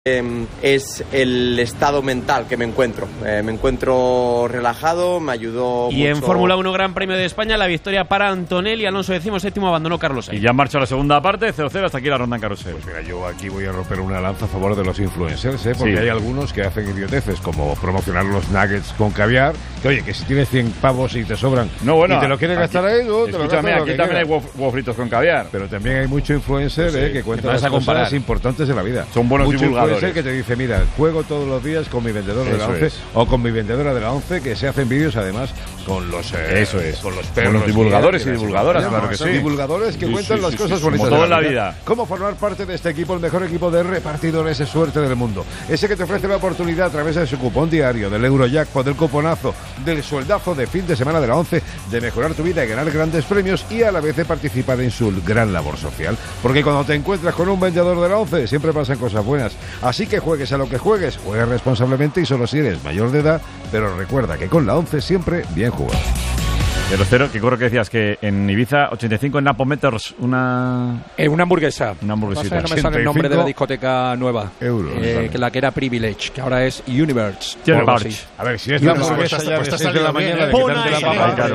Es el estado mental que me encuentro. Me encuentro relajado, me ayudó y mucho. En Fórmula 1 Gran Premio de España, la victoria para Antonelli. Alonso 17º, abandonó Carlos Sainz. Y ya en marcha la segunda parte, 0-0, hasta aquí la ronda en carrusel. Pues mira, yo aquí voy a romper una lanza a favor de los influencers, porque sí. hay algunos que hacen idioteces, como promocionar los nuggets con caviar, que oye, que si tienes 100 pavos y te sobran y te lo quieres gastar ahí, tú te lo gastas. Escúchame, aquí también hay huevos fritos con caviar. Pero también hay mucho influencer que cuenta las cosas importantes de la vida. Son buenos mucho divulgadores. Influencer que te dice, mira, juego todos los días con mi vendedor de la 11 o con mi vendedora de la 11, que se hacen vídeos además con los con los perros, con los divulgadores y divulgadoras, claro que sí. Divulgadores que cuentan las cosas bonitas como todo de en la vida. Cómo formar parte de este equipo, el mejor equipo de repartidores de suerte del mundo. Ese que te ofrece la oportunidad a través de su cupón diario, del Eurojackpot, del cuponazo, del sueldazo de fin de semana de la 11, de mejorar tu vida y ganar grandes premios y a la vez de participar en su gran labor social. Porque cuando te encuentras con un vendedor de la 11 siempre pasan cosas buenas. Así que juegues a lo que juegues, juegues responsablemente y solo si eres mayor de edad, pero recuerda que con la 11 siempre bien jugado. 0-0, que corro que decías que en Ibiza 85 en Napometers una hamburguesa. Una hamburguesita. No me sale el nombre de la discoteca nueva. Euros. Que la que era Privilege, que ahora es Universe. A ver, si es una hamburguesa ya de 6 de la mañana, de quitarte la papa. Claro.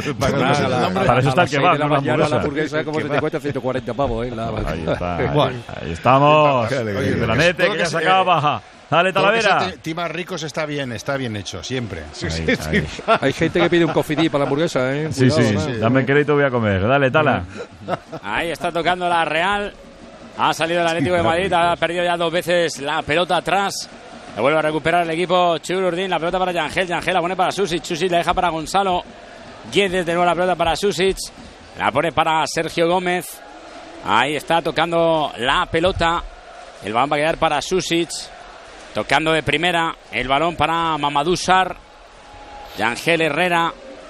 Para eso está el kebab, no la hamburguesa como se te cuesta 140 pavos, Ahí está. Ahí estamos. De la nete, que ya se acaba. Dale, Talavera. Timas ricos está bien hecho, siempre. Sí. Hay gente que pide un cofidí para la hamburguesa, ¿eh? Sí, dame el crédito, voy a comer. Dale, Tala. Ahí está tocando la Real. Ha salido el Atlético de Madrid, ha perdido ya 2 veces la pelota atrás. Le vuelve a recuperar el equipo Chururdín, la pelota para Yangel la pone para Susic, la deja para Gonzalo Guedes, de nuevo la pelota para Susic, la pone para Sergio Gómez. Ahí está tocando la pelota, el balón va a quedar para Susic. Tocando de primera, el balón para Mamadou Sarr, Yangel Herrera,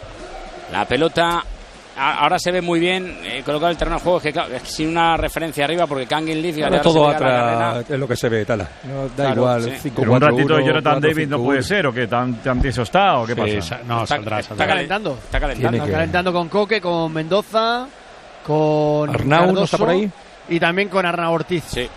la pelota, ahora se ve muy bien colocado el terreno de juego, es sin una referencia arriba porque Kangin Leaf... todo atrás es lo que se ve, Tala. No, da igual, sí. 5-4-1, un ratito de Jonathan 4-5-1. David no puede ser, ¿o qué? ¿Tan tieso está o qué pasa? No, saldrá. Está calentando. Está calentando con Coque, con Mendoza, con Arnau, Cardoso, ¿no está por ahí? Y también con Arnau Ortiz. Sí.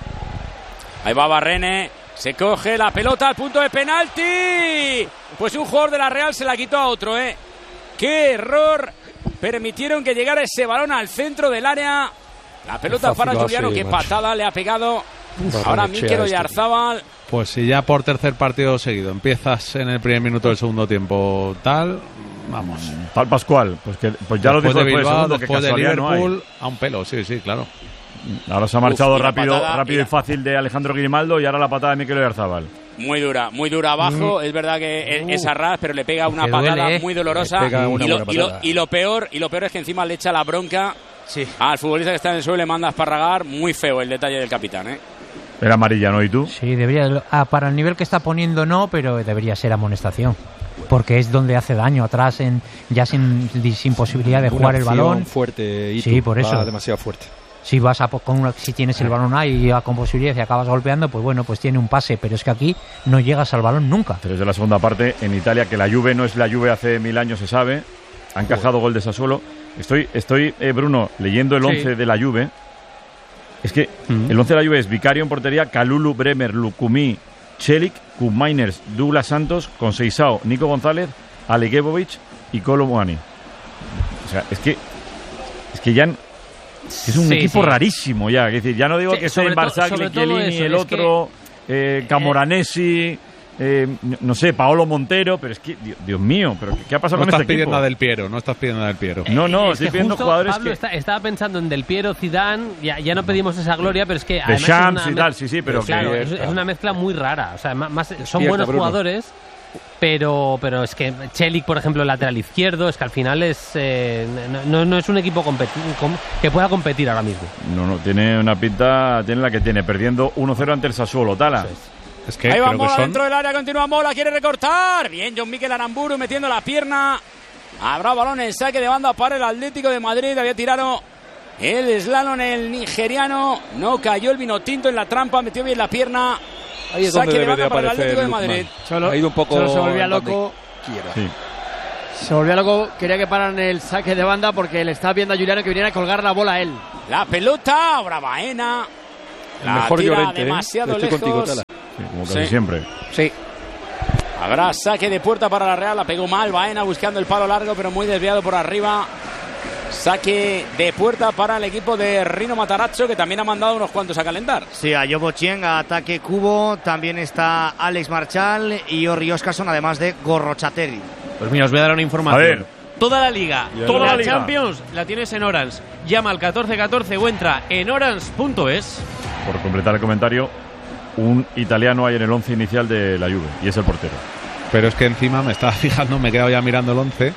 Ahí va Barrene. Se coge la pelota al punto de penalti. Pues un jugador de la Real se la quitó a otro, ¿eh? ¡Qué error! Permitieron que llegara ese balón al centro del área. La pelota para Juliano, qué patada le ha pegado. Ahora Mikel Oyarzábal. Pues si ya por tercer partido seguido empiezas en el primer minuto del segundo tiempo vamos. Tal Pascual, pues ya lo dijo después de Bilbao, segundo, después que de Liverpool Liverpool, a un pelo, sí, claro. Ahora se ha marchado y la rápido patada, y fácil de Alejandro Grimaldo y ahora la patada de Mikel Oyarzábal. Muy dura abajo. Es verdad que es a ras, pero le pega una patada muy dolorosa. Y lo peor es que encima le echa la bronca al futbolista que está en el suelo y le manda a esparragar. Muy feo el detalle del capitán, ¿eh? Era amarilla, ¿no? ¿Y tú? Sí, debería. Para el nivel que está poniendo no, pero debería ser amonestación. Porque es donde hace daño atrás, ya sin posibilidad de jugar el balón. Fuerte, sí, por eso. Va demasiado fuerte. Si vas si tienes el balón ahí con posibilidades y acabas golpeando, pues bueno, pues tiene un pase, pero es que aquí no llegas al balón nunca. 3 de la segunda parte en Italia, que la Juve no es la Juve hace 1000 años, se sabe. Ha encajado gol de Sassuolo. Estoy Bruno, leyendo el 11 de la Juve. Es que el 11 de la Juve es Vicario en portería, Kalulu, Bremer, Lukumi, Celik, Koopmeiners, Douglas Santos, Conceição, Nico González, Aleguebovic y Kolo Muani. O sea, es que ya... Es un equipo rarísimo ya. Es decir, ya no digo que sea en Barzagli, Chiellini, el otro, Camoranesi, no sé, Paolo Montero, pero es que, Dios mío, pero ¿qué ha pasado con este equipo? No estás pidiendo nada del Piero. No, estoy pidiendo jugadores Pablo estaba pensando en Del Piero, Zidane, ya no pedimos esa gloria, pero es que... De Shams y tal, sí, pero... Claro, es una mezcla muy rara. O sea, son buenos jugadores... Pero es que Celik, por ejemplo, el lateral izquierdo, es que al final no es un equipo que pueda competir ahora mismo. No, tiene una pinta, tiene la que tiene, perdiendo 1-0 ante el Sassuolo, Tala. Es que ahí va Mola dentro del área, continúa Mola, quiere recortar. Bien, John Mikel Aramburu metiendo la pierna. Habrá balón en saque de banda para el Atlético de Madrid. Había tirado el slalom el nigeriano. No cayó el vino tinto en la trampa, metió bien la pierna. Ahí es saque donde de debe banda de para el Atlético de Lukman. Madrid. Ha ido un poco... Solo se volvía loco. Sí. Se volvía loco, quería que paran el saque de banda porque le estaba viendo a Juliano que viniera a colgar la bola a él. La pelota, ahora Baena. La mejor tira Llorente, demasiado Estoy lejos. contigo, Tala. Sí, como casi Sí. siempre. Sí. Habrá saque de puerta para la Real. La pegó mal Baena buscando el palo largo, pero muy desviado por arriba. Saque de puerta para el equipo de Rino Matarazzo, que también ha mandado unos cuantos a calentar. Sí, a Yobo Chien, a ataque Cubo. También está Alex Marchal y Orri Oscarson, además de Gorrochateri. Pues mira, os voy a dar una información. A ver. Toda la liga, Toda la liga. Champions la tienes en Orange. Llama al 1414 o entra en orange.es. Por completar el comentario, un italiano hay en el 11 inicial de la Juve y es el portero. Pero es que encima me estaba fijando, me he quedado ya mirando el 11.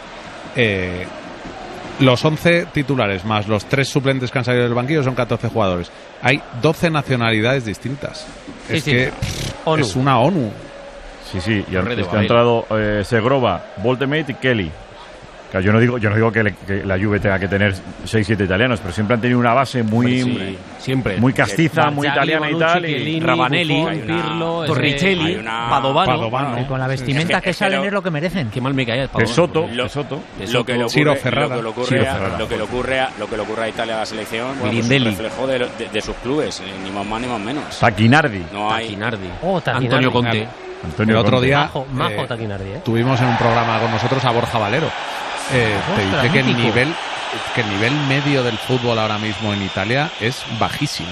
Los 11 titulares más los 3 suplentes que han salido del banquillo son 14 jugadores. Hay 12 nacionalidades distintas. Sí, Es sí. que ONU. es una ONU. Sí, sí, y Corre de es que ha baile. entrado Segrova, Voltemate y Kelly. Claro, yo no digo que la Juve tenga que tener 6-7 italianos, pero siempre han tenido una base muy, siempre. muy castiza, muy Barzagli, italiana y Bonucci, tal. Chiellini, Ravanelli, Buffon, hay una- Pirlo, Torricelli, hay una- Padovano. Y con la vestimenta que salen es lo que merecen. Qué mal me caía el Es Soto, Lo- es Soto. Lo que le Ciro ocurre, Ferrara. lo que le ocurre Ciro a- Ferrara. lo que le ocurre a Italia a la selección, bueno, pues es un Birindelli. reflejo de sus clubes, ni más más ni más menos. Taquinardi. No hay. Taquinardi. Oh, Taquinardi. Antonio Conte. Antonio El otro Conte. día Majo Taquinardi, ¿eh? tuvimos en un programa con nosotros a Borja Valero. Te Ostras, dice que el mítico. nivel medio del fútbol ahora mismo en Italia es bajísimo.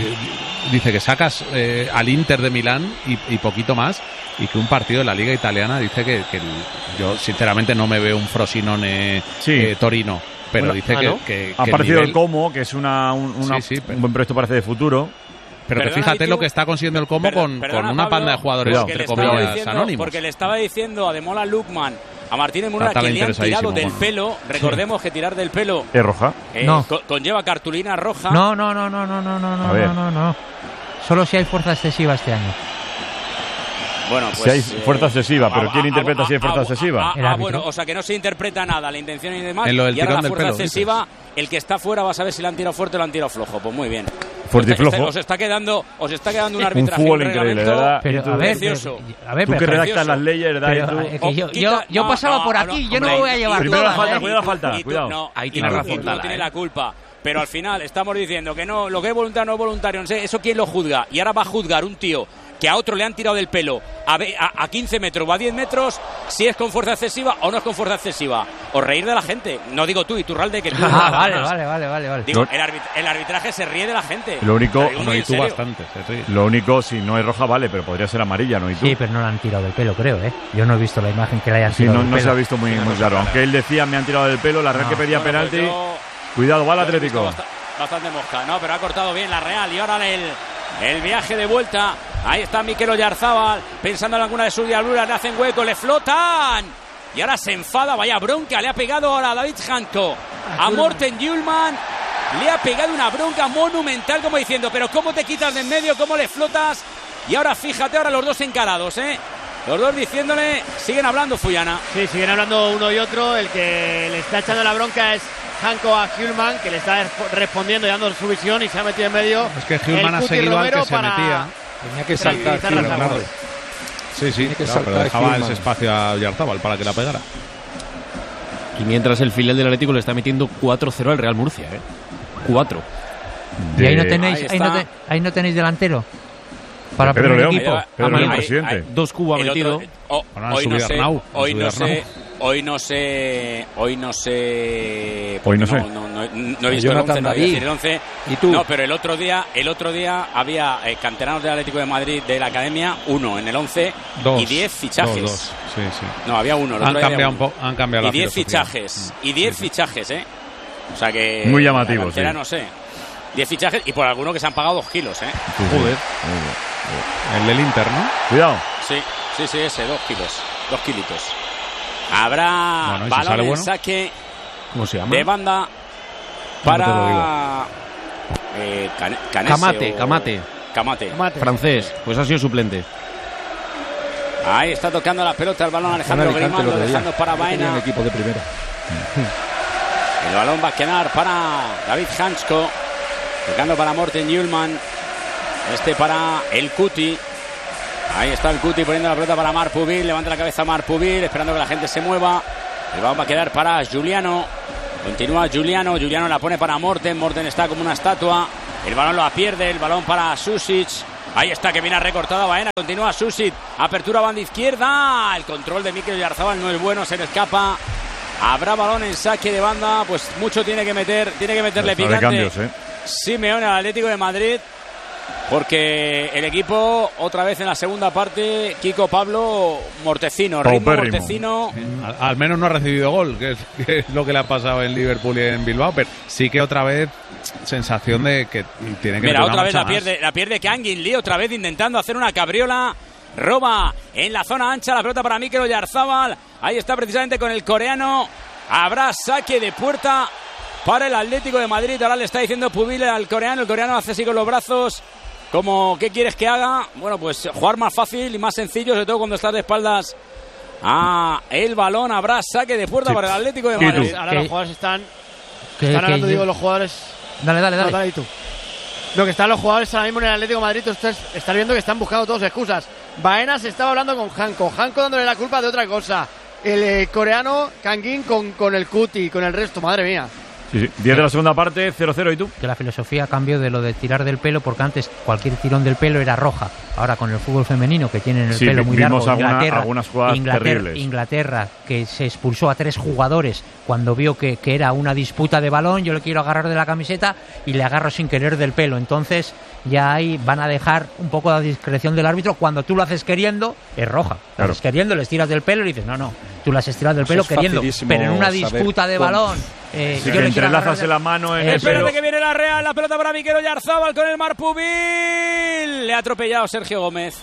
Dice que sacas al Inter de Milán y poquito más, y que un partido de la Liga Italiana dice yo sinceramente no me veo un Frosinone Sí. Torino, pero Bueno, dice ¿no? que Ha el aparecido nivel- el Como, que es un buen proyecto parece de futuro. pero que Perdona, fíjate Itu, lo que está consiguiendo el Como con Perdona, una Pablo, panda de jugadores cuidado. porque le entre estaba comillas diciendo- anónimos. Porque le estaba diciendo a Demola Lukman, a Martínez Murra, Está que le han tirado interesadísimo, del Juan. pelo. Recordemos que tirar del pelo Es roja. No. conlleva cartulina roja. No. A ver. No. Solo si hay fuerza excesiva este año. Bueno, pues, Si hay fuerza excesiva, pero ¿quién interpreta si hay fuerza excesiva? El árbitro. Bueno, o sea que no se interpreta nada, la intención y demás. En lo del y ahora tirón la del fuerza pelo, excesiva, el que está fuera va a saber si le han tirado fuerte o le han tirado flojo. Pues muy bien. Fuerte y Os está- flojo. Os está quedando un Un arbitraje, fútbol un increíble, reglamento ¿verdad? Pero, Y tú- a ver, precioso. Tú que pero- redactas las leyes, ¿verdad? pero, Y tú- que yo Quita- pasaba no, por no, aquí, yo no hombre, voy a llevar Primero la todas, falta, ¿eh? cuidado la falta, Y tú- cuidado. no, Ahí y tiene tú- razón, y tú Tala, no tienes ¿eh? la culpa. Pero al final estamos diciendo que no, lo que es voluntario no es voluntario. No sé, ¿eso quién lo juzga? Y ahora va a juzgar un tío que a otro le han tirado del pelo a 15 metros o a 10 metros, si es con fuerza excesiva o no es con fuerza excesiva. O reír de la gente. No digo tú, Iturralde, que tú... Ah, vale. Digo, el arbitraje se ríe de la gente. Lo único, Te lo digo muy en serio. Lo único, si no es roja, vale, pero podría ser amarilla, ¿no? ¿Y tú? Sí, pero no le han tirado del pelo, creo, ¿eh? Yo no he visto la imagen que le hayan Sí, tirado no, del no pelo. se ha visto muy claro. Aunque él decía, me han tirado del pelo, la Real que pedía Bueno, pues penalti. yo- Cuidado, va el yo he visto Atlético. Bastante mosca, no, pero ha cortado bien la Real. Y ahora el viaje de vuelta. Ahí está Mikel Oyarzábal, pensando en alguna de sus diabluras, le hacen hueco, le flotan. Y ahora se enfada, vaya bronca, le ha pegado ahora a David Hanko, a Morten Hjulmand. Le ha pegado una bronca monumental, como diciendo, pero ¿cómo te quitas de en medio? ¿Cómo le flotas? Y ahora fíjate, ahora los dos encarados, ¿eh? Los dos diciéndole, siguen hablando, Fuyana. Sí, siguen hablando uno y otro. El que le está echando la bronca es Hanko a Hjulmand, que le está respondiendo y dando su visión y se ha metido en medio. Es que Hjulmand ha seguido al que se metía. Tenía que saltar tranquilizar las Hjulmand. aguas. Sí, Tiene que claro, saltar pero dejaba Hjulmand. ese espacio a Oyarzábal para que la pegara. Y mientras el filial del Atlético le está metiendo 4-0 al Real Murcia, 4. Y ahí no tenéis, Ahí ahí no, está. ahí no tenéis delantero para Pedro primer León. equipo. Pedro León, Ahí- presidente. ahí- 2 Cuba El metido. otro- Ahora han hoy no subido sé, Arnau, hoy han no subido sé, hoy no sé, hoy no sé, Hoy no porque sé. no he visto Jonathan el 11, no voy a David. decir el 11. ¿Y tú? No, pero el otro día había canteranos del Atlético de Madrid de la academia, uno en el 11 y 10 fichajes. Dos. Sí, sí. No, había uno. el Han otro día había cambiado, uno. han cambiado Y la 10 filosofía. fichajes. Y 10 fichajes, ¿eh? O sea que... Muy llamativo, la cantera, sí. no sé. 10 fichajes y por alguno que se han pagado 2 kilos, ¿eh? Sí, sí. Joder. El del Inter, ¿no? Cuidado. Sí, ese, 2 kilos. 2 kilitos. Habrá Bueno, ¿y si balón sale en bueno? saque ¿Cómo se llama? de banda No te lo para... Canese Camate. Camate. Francés. Pues ha sido suplente. Ahí está tocando la pelota el balón Alejandro Alicante el Grimaldo, otro día. dejando para No tenía un Baena. equipo de primera. El balón va a quedar para David Hansko, tocando para Morten Hjulmand. Este para el Cuti. Ahí está el Cuti poniendo la pelota para Marc Pubil. Levanta la cabeza Marc Pubil, esperando que la gente se mueva. El balón va a quedar para Giuliano. Continúa Giuliano. Giuliano la pone para Morten. Morten está como una estatua. El balón lo pierde, el balón para Susic. Ahí está, que viene recortada Baena. Continúa Susic. Apertura banda izquierda. El control de Mikel Oyarzabal no es bueno, se le escapa. Habrá balón en saque de banda. Pues mucho tiene que meterle picante. Cambios, Simeone al Atlético de Madrid. Porque el equipo, otra vez en la segunda parte, Kiko Pablo Mortecino, ritmo Mortecino. Al menos no ha recibido gol, que es lo que le ha pasado en Liverpool y en Bilbao, pero sí que otra vez sensación de que tiene que... Mira, otra vez la pierde Kangin Lee, otra vez intentando hacer una cabriola. Roba en la zona ancha, la pelota para Mikel Oyarzabal. Ahí está precisamente con el coreano. Habrá saque de puerta para el Atlético de Madrid. Ahora le está diciendo Pubil al coreano. El coreano hace así con los brazos. Como, ¿qué quieres que haga? Bueno, pues jugar más fácil y más sencillo, sobre todo cuando estás de espaldas a el balón. Habrá saque de puerta para el Atlético de Madrid. Ahora los jugadores están hablando, digo, los jugadores... Dale. Dale tú. Lo que están los jugadores ahora mismo en el Atlético de Madrid, ustedes están viendo que están buscando todos excusas. Baena se estaba hablando con Hanko dándole la culpa de otra cosa. El coreano Kangin con el Cuti, con el resto, madre mía. Sí. 10 de la segunda parte, 0-0, ¿y tú? Que la filosofía cambió de lo de tirar del pelo, porque antes cualquier tirón del pelo era roja. Ahora con el fútbol femenino, que tienen el pelo muy largo, algunas jugadas terribles. Inglaterra, que se expulsó a 3 jugadores cuando vio que era una disputa de balón, yo le quiero agarrar de la camiseta y le agarro sin querer del pelo. Entonces ya ahí van a dejar un poco la discreción del árbitro. Cuando tú lo haces queriendo, es roja. Lo haces queriendo, les tiras del pelo y dices, no, tú las has tirado del pelo queriendo. Pero en una disputa de balón... que entrelazas la mano en el pelo. Espérate que viene la Real, la pelota para Mikel Oyarzabal con el Marc Pubil. Le ha atropellado Sergio Gómez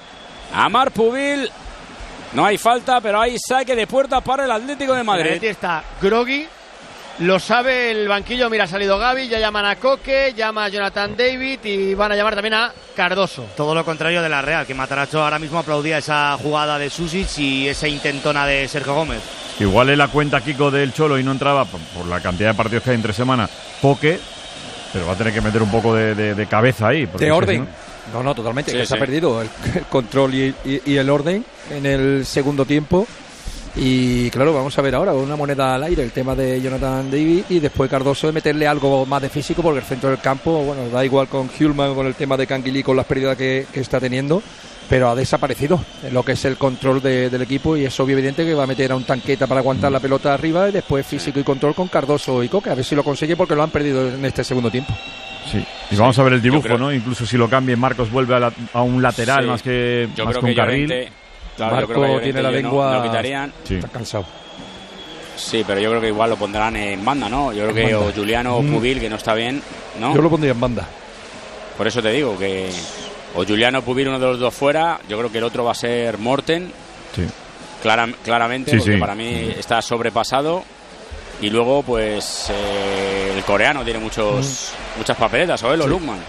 a Marc Pubil. No hay falta, pero hay saque de puerta para el Atlético de Madrid. El Atlético está groggy, lo sabe el banquillo. Mira, ha salido Gavi, ya llaman a Koke, llama a Jonathan David y van a llamar también a Cardoso. Todo lo contrario de la Real, que Matarazzo ahora mismo aplaudía esa jugada de Susic y esa intentona de Sergio Gómez. Igual es la cuenta, Kiko, del Cholo y no entraba por la cantidad de partidos que hay entre semana. Poque, pero va a tener que meter un poco de cabeza ahí. De orden. No, totalmente. Sí, que se ha perdido el control y el orden en el segundo tiempo. Y claro, vamos a ver ahora una moneda al aire, el tema de Jonathan David, y después Cardoso de meterle algo más de físico, porque el centro del campo, bueno, da igual con Hjulman, con el tema de Kangin Lee, con las pérdidas que está teniendo, pero ha desaparecido en lo que es el control del equipo, y es obvio evidente que va a meter a un Tanqueta para aguantar la pelota arriba y después físico y control con Cardoso y Koke, a ver si lo consigue, porque lo han perdido en este segundo tiempo. Sí, y vamos a ver el dibujo, ¿no? Incluso si lo cambien, Marcos vuelve a un lateral más que un carril. Claro, Marco tiene la lengua, lo quitarían. Está cansado. Sí, pero yo creo que igual lo pondrán en banda, ¿no? Yo creo que o Juliano o Pubil, que no está bien, ¿no? Yo lo pondría en banda. Por eso te digo que o Juliano o Pubil, uno de los dos fuera. Yo creo que el otro va a ser Morten. Sí. Claramente, porque para mí está sobrepasado. Y luego, pues, el coreano tiene muchas papeletas, o él o Lukman.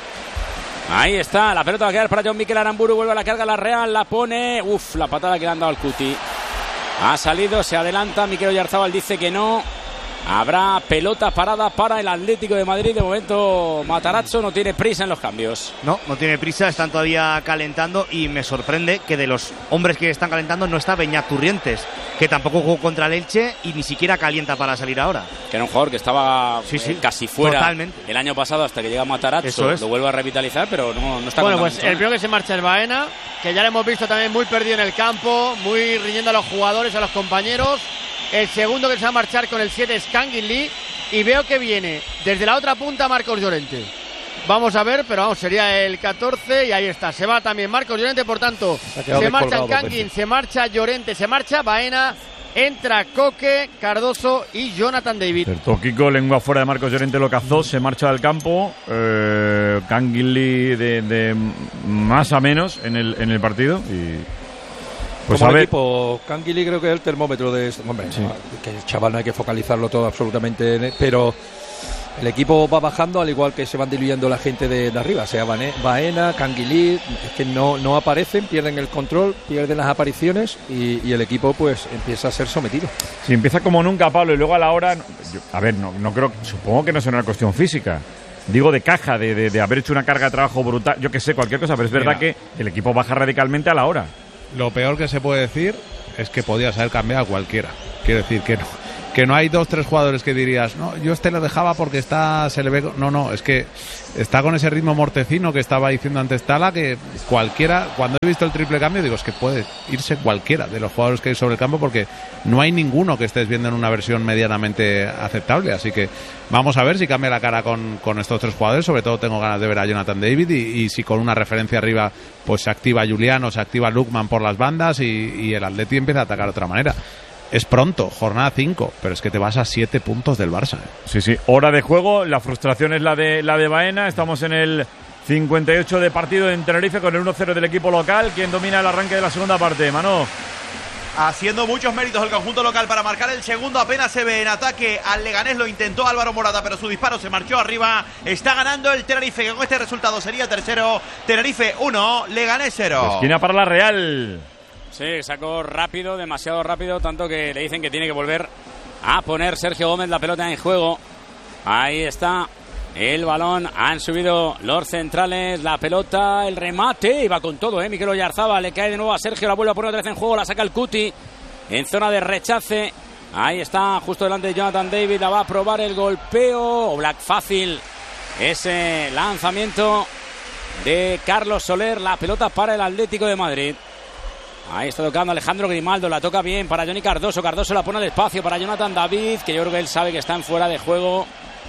Ahí está, la pelota va a quedar para John Mikel Aramburu, vuelve a la carga la Real, la pone, la patada que le han dado al Cuti. Ha salido, se adelanta, Mikel Oyarzabal dice que no. Habrá pelota parada para el Atlético de Madrid. De momento Matarazzo no tiene prisa en los cambios. No tiene prisa, están todavía calentando y me sorprende que de los hombres que están calentando no está Beñat Turrientes, que tampoco jugó contra el Elche y ni siquiera calienta para salir ahora. Que era un jugador que estaba casi fuera totalmente el año pasado hasta que llega Matarazzo. Lo vuelve a revitalizar, pero no está. Bueno, pues el primero que se marcha es Baena, que ya le hemos visto también muy perdido en el campo, muy riñendo a los jugadores, a los compañeros. El segundo que se va a marchar con el 7 es Kangin Lee. Y veo que viene desde la otra punta Marcos Llorente. Vamos a ver, pero sería el 14 y ahí está. Se va también Marcos Llorente, por tanto, se marcha Kangin, se marcha Llorente, se marcha Baena, entra Koke, Cardoso y Jonathan David. Kiko, lengua fuera de Marcos Llorente, lo cazó, se marcha del campo. Kangin Lee de más a menos en el partido y... Pues como el equipo, Kangin Lee creo que es el termómetro de esto. Hombre, que el chaval no hay que focalizarlo todo absolutamente, pero el equipo va bajando al igual que se van diluyendo la gente de arriba, sea Baena, Kangin Lee, es que no aparecen, pierden el control, pierden las apariciones y el equipo pues empieza a ser sometido. Sí, empieza como nunca, Pablo, y luego a la hora, no creo, supongo que no es una cuestión física. Digo de caja, de haber hecho una carga de trabajo brutal, yo que sé, cualquier cosa, pero es verdad que el equipo baja radicalmente a la hora. Lo peor que se puede decir es que podías haber cambiado a cualquiera. Quiero decir que que no hay 2-3 jugadores que dirías, no, yo lo dejaba porque se le ve... No, es que está con ese ritmo mortecino que estaba diciendo antes Tala, que cualquiera, cuando he visto el triple cambio, digo, es que puede irse cualquiera de los jugadores que hay sobre el campo, porque no hay ninguno que estés viendo en una versión medianamente aceptable, así que vamos a ver si cambia la cara con estos 3 jugadores. Sobre todo tengo ganas de ver a Jonathan David y si con una referencia arriba pues se activa Juliano, se activa Lukman por las bandas y el Atleti empieza a atacar de otra manera. Es pronto, jornada 5, pero es que te vas a 7 puntos del Barça. Sí, hora de juego, la frustración es la de Baena. Estamos en el 58 de partido en Tenerife con el 1-0 del equipo local. ¿Quién domina el arranque de la segunda parte, Manu? Haciendo muchos méritos el conjunto local para marcar el segundo. Apenas se ve en ataque al Leganés, lo intentó Álvaro Morata, pero su disparo se marchó arriba. Está ganando el Tenerife, que con este resultado sería tercero. Tenerife 1, Leganés 0. Esquina para la Real. Sí, sacó rápido, demasiado rápido, tanto que le dicen que tiene que volver a poner Sergio Gómez la pelota en juego. Ahí está el balón, han subido los centrales, la pelota, el remate, y va con todo, Mikel Oyarzabal, le cae de nuevo a Sergio, la vuelve a poner otra vez en juego, la saca el Cuti en zona de rechace. Ahí está, justo delante de Jonathan David, la va a probar el golpeo, Black fácil, ese lanzamiento de Carlos Soler, la pelota para el Atlético de Madrid. Ahí está tocando Alejandro Grimaldo, la toca bien para Johnny Cardoso, Cardoso la pone al espacio para Jonathan David, que yo creo que él sabe que está en fuera de juego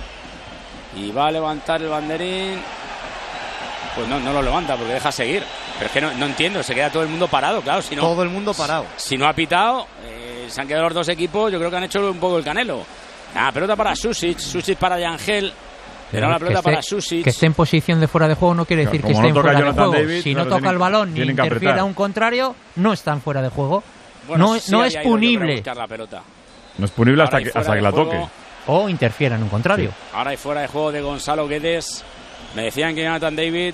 y va a levantar el banderín. Pues no lo levanta porque deja seguir, pero es que no entiendo, se queda todo el mundo parado, claro, si no, todo el mundo parado. Si no ha pitado, se han quedado los dos equipos, yo creo que han hecho un poco el Canelo. Pelota para Susic para Yangel. Pero la pelota para Susic. Que esté en posición de fuera de juego no quiere decir que esté en fuera de juego. Si no toca el balón ni interfiere a un contrario, no está en fuera de juego. Bueno, no es punible. No es punible hasta que la toque. O interfiera en un contrario. Sí. Ahora hay fuera de juego de Gonzalo Guedes. Me decían que Jonathan David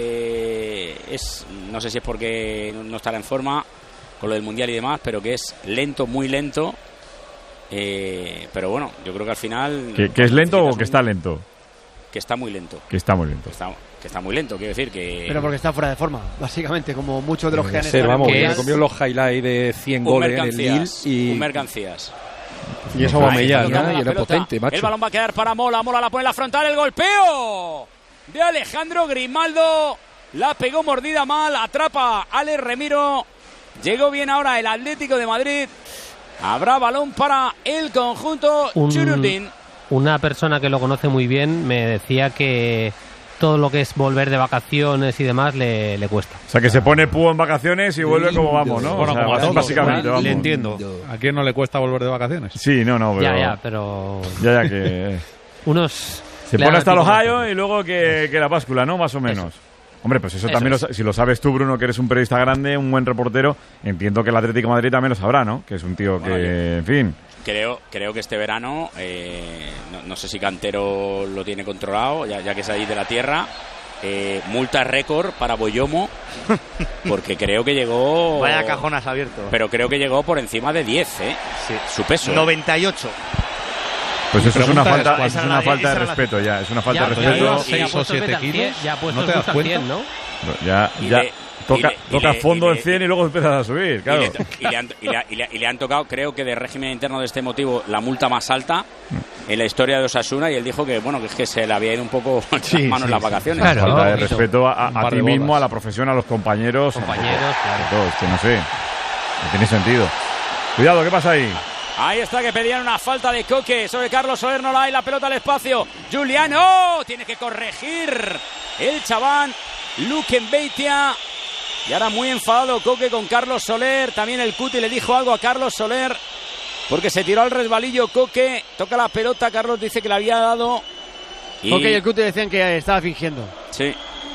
no sé si es porque no estará en forma con lo del Mundial y demás, pero que es lento, muy lento. Pero bueno, yo creo que al final... ¿Que es lento o que está lento? Que está muy lento. Que está muy lento. Que está muy lento, quiero decir que... Pero porque está fuera de forma, básicamente, como muchos de los que han estado. Vamos, que comió los highlights de 100 goles en el Lille y... mercancías. Y eso va a mellar, ¿no? Y era potente, macho. El balón va a quedar para Mola, Mola la pone en la frontal, el golpeo de Alejandro Grimaldo. La pegó mordida mal, atrapa Alex Remiro. Llegó bien ahora el Atlético de Madrid. Habrá balón para el conjunto Chururdín. Una persona que lo conoce muy bien me decía que todo lo que es volver de vacaciones y demás le cuesta. O sea, que se pone púo en vacaciones y vuelve como vamos, ¿no? Bueno, como a todos, básicamente. Vamos. Le entiendo. ¿A quién no le cuesta volver de vacaciones? Sí, no, pero... pero... Ya, que... Unos... Se pone hasta los Ohio y luego que la báscula, ¿no? Más o menos. Eso. Hombre, pues eso también, si lo sabes tú, Bruno, que eres un periodista grande, un buen reportero, entiendo que el Atlético de Madrid también lo sabrá, ¿no? Que es un tío que, en fin... Creo que este verano, no sé si Cantero lo tiene controlado, ya que es ahí de la tierra, multa récord para Boyomo, porque creo que llegó... Vaya cajonas abierto. Pero creo que llegó por encima de 10, Sí. Su peso. 98. Pues eso es una falta de respeto ya, es una falta de respeto. 6 o 7 kilos, ya ¿no te das cuenta? 100, ¿no? Ya toca fondo en 100 y luego empiezas a subir, claro. Y le han tocado, creo que de régimen interno de este motivo, la multa más alta en la historia de Osasuna, y él dijo que bueno, que es que se le había ido un poco las manos en las vacaciones. Claro, falta de respeto a ti mismo, a la profesión, a los compañeros. Claro. Todo esto, no sé. No tiene sentido. Cuidado, ¿qué pasa ahí? Ahí está, que pedían una falta de Coque sobre Carlos Soler, no la hay, la pelota al espacio. Juliano tiene que corregir el chaván Luquen Beitia. Y ahora muy enfadado Coque con Carlos Soler. También el Cuti le dijo algo a Carlos Soler porque se tiró al resbalillo Coque. Toca la pelota, Carlos dice que le había dado. Coque y el Cuti decían que estaba fingiendo. Sí.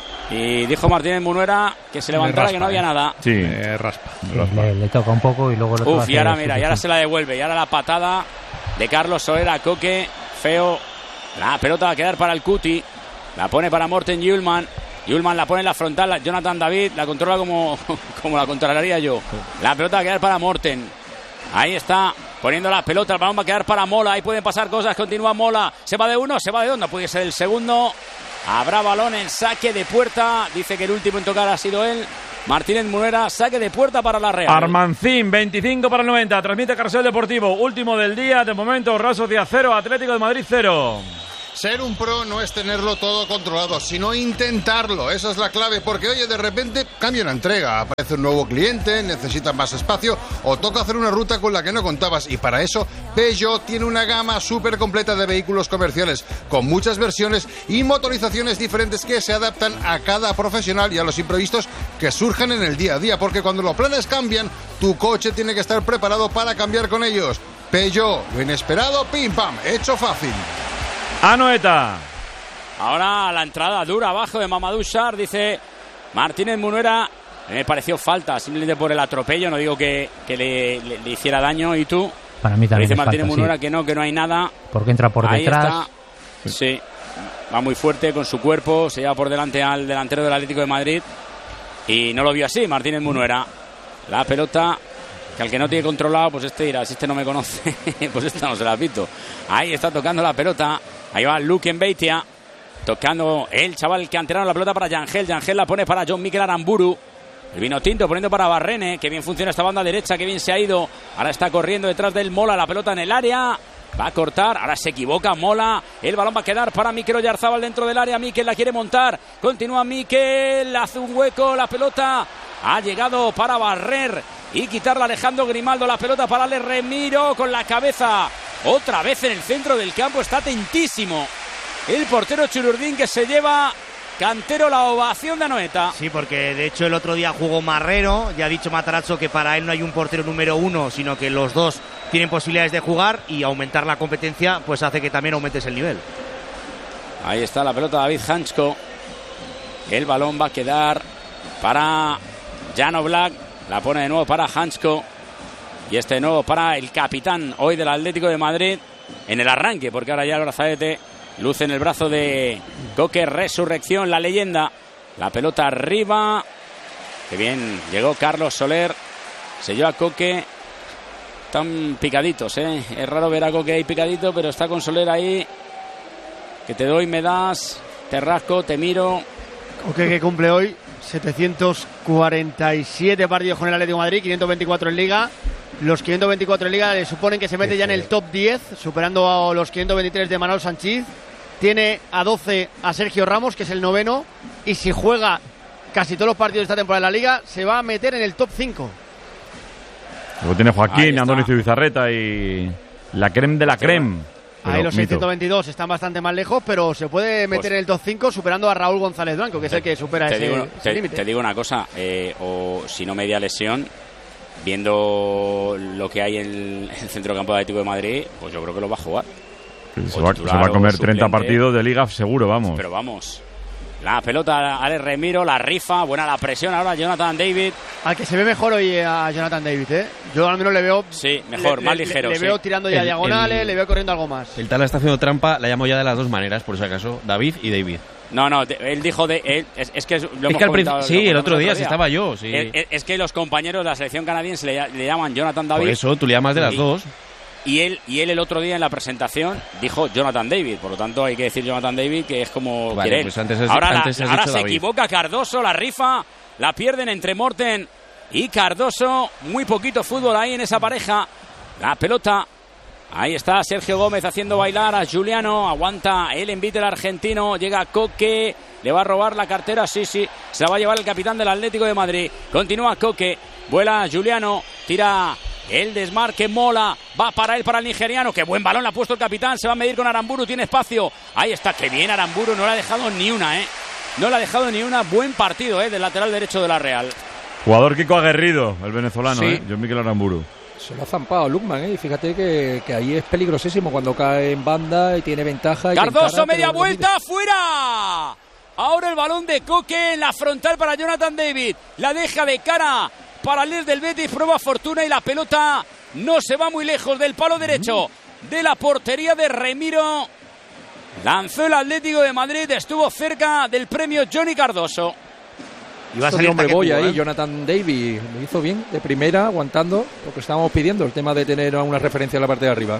Y dijo Martínez Munuera que se levantara, que no había nada. Sí, raspa. Le toca un poco y luego lo y ahora mira, y ahora se la devuelve. Y ahora la patada de Carlos Soler a Coque. Feo. La pelota va a quedar para el Cuti. La pone para Morten Hjulmand. Hjulmand la pone en la frontal. Jonathan David la controla como la controlaría yo. La pelota va a quedar para Morten. Ahí está. Poniendo la pelota, el balón va a quedar para Mola. Ahí pueden pasar cosas. Continúa Mola. Se va de uno, se va de dos. No puede ser el segundo. Habrá balón en saque de puerta. Dice que el último en tocar ha sido él. Martínez Munuera, saque de puerta para la Real. Armancín, 25 para el 90. Transmite Carrusel Deportivo. Último del día. De momento, Real Sociedad 0, Atlético de Madrid 0. Ser un pro no es tenerlo todo controlado, sino intentarlo. Esa es la clave, porque oye, de repente cambia una entrega, aparece un nuevo cliente, necesitas más espacio o toca hacer una ruta con la que no contabas. Y para eso, Peugeot tiene una gama súper completa de vehículos comerciales, con muchas versiones y motorizaciones diferentes que se adaptan a cada profesional y a los imprevistos que surjan en el día a día. Porque cuando los planes cambian, tu coche tiene que estar preparado para cambiar con ellos. Peugeot, lo inesperado, pim pam, hecho fácil. Anoeta. Ahora la entrada dura abajo de Mamadou Sarr, dice Martínez Munuera. Me pareció falta, simplemente por el atropello. No digo que le hiciera daño. ¿Y tú? Para mí también dice Martínez falta, Munuera sí. que no hay nada. Porque entra por Ahí detrás. Está. Sí, va muy fuerte con su cuerpo. Se lleva por delante al delantero del Atlético de Madrid. Y no lo vio así Martínez Munuera. La pelota, que al que no tiene controlado, pues este dirá, si este no me conoce, pues esta no se la pito. Ahí está tocando la pelota. Ahí va Luque Beitia, tocando el chaval que canterano la pelota para Yangel. Yangel la pone para John Mikel Aramburu. El vino tinto poniendo para Barrene. Que bien funciona esta banda derecha, que bien se ha ido. Ahora está corriendo detrás del Mola, la pelota en el área. Va a cortar, ahora se equivoca Mola. El balón va a quedar para Mikel Oyarzábal dentro del área. Mikel la quiere montar. Continúa Mikel, hace un hueco. La pelota ha llegado para barrer y quitarla Alejandro Grimaldo. La pelota para Ale Remiro con la cabeza. Otra vez en el centro del campo, está atentísimo el portero Chururdín, que se lleva Cantero la ovación de Anoeta. Sí, porque de hecho el otro día jugó Marrero. Ya ha dicho Matarazzo que para él no hay un portero número uno, sino que los dos tienen posibilidades de jugar, y aumentar la competencia pues hace que también aumentes el nivel. Ahí está la pelota David Hansko. El balón va a quedar para Jan Oblak. La pone de nuevo para Hansko. Y este de nuevo para el capitán hoy del Atlético de Madrid en el arranque, porque ahora ya el brazalete luce en el brazo de Coque. Resurrección, la leyenda. La pelota arriba. Que bien llegó Carlos Soler. Se lleva a Coque. Están picaditos, ¿eh? Es raro ver a Coque ahí picadito, pero está con Soler ahí. Que te doy, me das. Te rasco, te miro. Coque, que cumple hoy 747 partidos con el Atlético de Madrid, 524 en Liga. Los 524 en Liga le suponen que se mete ya en el top 10, superando a los 523 de Manuel Sanchís. Tiene a 12 a Sergio Ramos, que es el noveno, y si juega casi todos los partidos de esta temporada en la Liga, se va a meter en el top 5. Luego tiene Joaquín, Andoni Zubizarreta y la creme de la creme. Ahí los 622 están bastante más lejos, pero se puede meter en el top 5 superando a Raúl González Blanco, que es el que supera ese límite. Te digo una cosa, o si no media lesión, viendo lo que hay en el centrocampo de Atlético de Madrid, pues yo creo que lo va a jugar. Se va a comer 30 partidos de Liga seguro, vamos. Pero vamos. La pelota, Ale Remiro, la rifa, buena la presión ahora Jonathan David. Al que se ve mejor hoy a Jonathan David, ¿eh? Yo al menos le veo... Sí, mejor, más ligero. Le veo tirando ya diagonales, le veo corriendo algo más. El Tala está haciendo trampa, la llamo ya de las dos maneras, por si acaso, David y David. No, él dijo es que lo hemos comentado, sí, el otro día, si estaba yo. Sí. Es que los compañeros de la selección canadiense le llaman Jonathan David. Por eso, tú le llamas de las dos. Y él el otro día en la presentación dijo Jonathan David, por lo tanto hay que decir Jonathan David, que es como quiere él. Pues ahora se equivoca Cardoso, la rifa, la pierden entre Morten y Cardoso. Muy poquito fútbol ahí en esa pareja. La pelota, ahí está Sergio Gómez haciendo bailar a Juliano, aguanta el envite del argentino, llega Coque, le va a robar la cartera, sí, se la va a llevar el capitán del Atlético de Madrid. Continúa Coque, vuela Juliano, tira... El desmarque Mola, va para él, para el nigeriano. Qué buen balón le ha puesto el capitán. Se va a medir con Aramburu, tiene espacio. Ahí está, qué bien Aramburu, no le ha dejado ni una, No le ha dejado ni una. Buen partido, del lateral derecho de la Real. Jugador Kiko aguerrido, el venezolano, sí. John Mikel Aramburu. Se lo ha zampado Lukman, y fíjate que ahí es peligrosísimo cuando cae en banda y tiene ventaja. Cardoso, media vuelta, fuera. Ahora el balón de Coque en la frontal para Jonathan David. La deja de cara para Les del Betis, prueba fortuna y la pelota no se va muy lejos del palo derecho de la portería de Remiro. Lanzó el Atlético de Madrid, estuvo cerca del premio Johnny Cardoso. Y va a salir hombre boya ahí, Jonathan David. Lo hizo bien, de primera, aguantando lo que estábamos pidiendo, el tema de tener una referencia en la parte de arriba.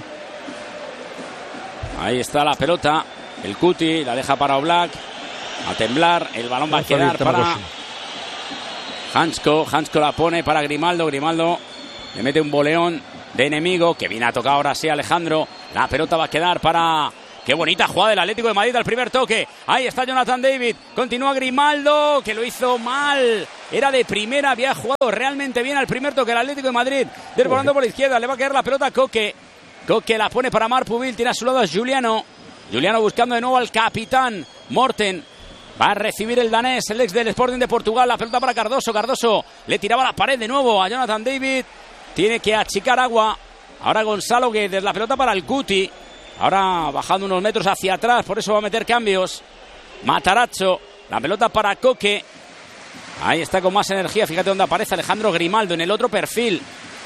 Ahí está la pelota, el Cuti, la deja para Oblak, a temblar, el balón va a quedar para Hansko la pone para Grimaldo. Grimaldo le mete un boleón de enemigo que viene a tocar ahora sí Alejandro. La pelota va a quedar para... Qué bonita jugada del Atlético de Madrid al primer toque. Ahí está Jonathan David. Continúa Grimaldo, que lo hizo mal. Era de primera, había jugado realmente bien al primer toque el Atlético de Madrid. Desbordando por la izquierda, le va a caer la pelota a Coque. Coque la pone para Marpubil, tiene a su lado a Juliano. Juliano buscando de nuevo al capitán Morten. Va a recibir el danés, el ex del Sporting de Portugal. La pelota para Cardoso. Cardoso le tiraba a la pared de nuevo a Jonathan David. Tiene que achicar agua. Ahora Gonzalo Guedes, la pelota para el Cuti. Ahora bajando unos metros hacia atrás, por eso va a meter cambios. Matarazzo, la pelota para Coque. Ahí está con más energía, fíjate dónde aparece Alejandro Grimaldo en el otro perfil.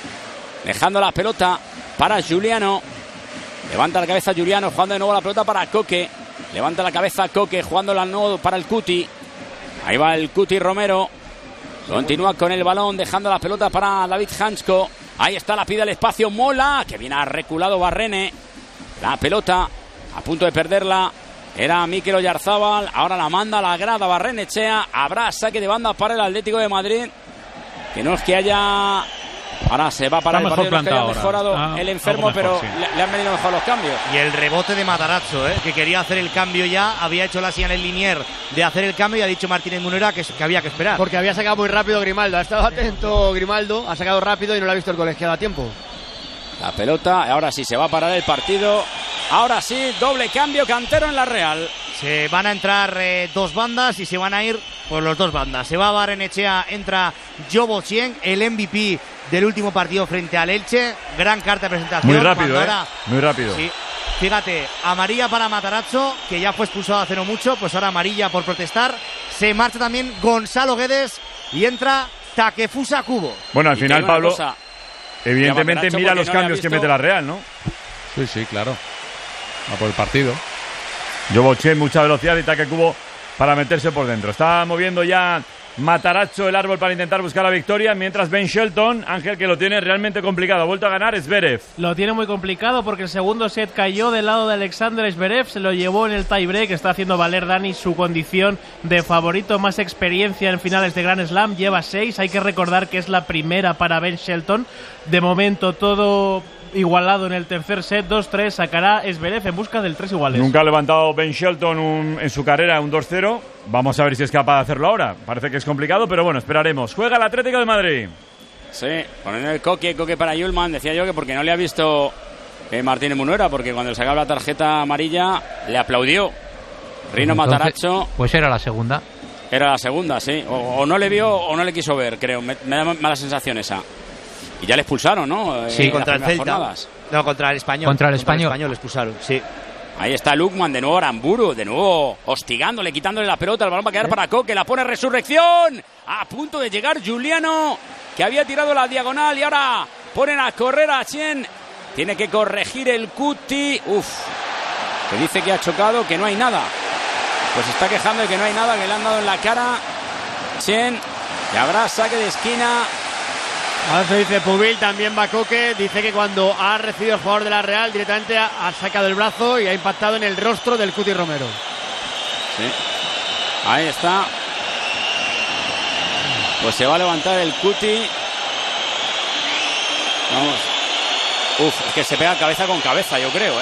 Dejando la pelota para Juliano. Levanta la cabeza Juliano, jugando de nuevo la pelota para Coque. Levanta la cabeza Coque, jugándola de nuevo para el Cuti. Ahí va el Cuti Romero. Continúa con el balón, dejando la pelota para David Hansko. Ahí está, la pide el espacio Mola, que viene reculado Barrene. La pelota, a punto de perderla, era Mikel Oyarzábal. Ahora la manda a la grada Barrenechea. Habrá saque de banda para el Atlético de Madrid. Que no es que haya... Ahora se va para el partido, no es que haya mejorado el enfermo, mejor, pero sí. Le han venido mejor los cambios. Y el rebote de Matarazzo, que quería hacer el cambio ya. Había hecho la señal en Linier de hacer el cambio y ha dicho Martínez Munera que había que esperar. Porque había sacado muy rápido Grimaldo. Ha estado atento Grimaldo, ha sacado rápido y no lo ha visto el colegiado a tiempo. La pelota, ahora sí se va a parar el partido. Ahora sí, doble cambio, Cantero en la Real. Se van a entrar dos bandas y se van a ir por los dos bandas. Se va Barrenechea, entra Jobo Chien, el MVP del último partido frente al Elche. Gran carta de presentación. Muy rápido, ahora, muy rápido. Sí, fíjate, amarilla para Matarazzo, que ya fue expulsado hace no mucho, pues ahora amarilla por protestar. Se marcha también Gonzalo Guedes y entra Takefusa Kubo. Bueno, al final, Pablo... Evidentemente mira los cambios que mete la Real, ¿no? Sí, sí, claro. Va por el partido. Joboche, mucha velocidad y Take Kubo para meterse por dentro. Está moviendo ya Matarazzo el árbol para intentar buscar la victoria, mientras Ben Shelton, Ángel, que lo tiene realmente complicado. Ha vuelto a ganar Zverev. Lo tiene muy complicado porque el segundo set cayó del lado de Alexander Zverev, se lo llevó en el tiebreak. Está haciendo valer Dani su condición de favorito, más experiencia en finales de Grand Slam, lleva 6. Hay que recordar que es la primera para Ben Shelton. De momento todo igualado en el tercer set, 2-3, sacará Zverev en busca del 3 iguales. Nunca ha levantado Ben Shelton en su carrera un 2-0. Vamos a ver si es capaz de hacerlo ahora. Parece que es complicado, pero bueno, esperaremos. Juega el Atlético de Madrid. Sí, poniendo el Coque para Yulman. Decía yo que porque no le ha visto Martínez Munuera, porque cuando le sacaba la tarjeta amarilla le aplaudió Rino Matarazzo. Pues era la segunda. Era la segunda, sí. O no le vio o no le quiso ver, creo. Me da mala sensación esa. Y ya le expulsaron, ¿no? Sí, contra el Celta. Jornadas. No, contra el Español. Contra el Español le expulsaron, sí. Ahí está Lukman, de nuevo Aramburu, de nuevo hostigándole, quitándole la pelota. El balón va a quedar para Coque, la pone Resurrección. A punto de llegar Juliano, que había tirado la diagonal y ahora ponen a correr a Chien. Tiene que corregir el Cuti. Que dice que ha chocado, que no hay nada. Pues está quejando de que no hay nada, que le han dado en la cara. Chien, y habrá saque de esquina. Ahora se dice Pubil, también va Coque. Dice que cuando ha recibido el jugador de la Real, directamente ha sacado el brazo y ha impactado en el rostro del Cuti Romero. Sí, ahí está. Pues se va a levantar el Cuti. Vamos. Es que se pega cabeza con cabeza, yo creo,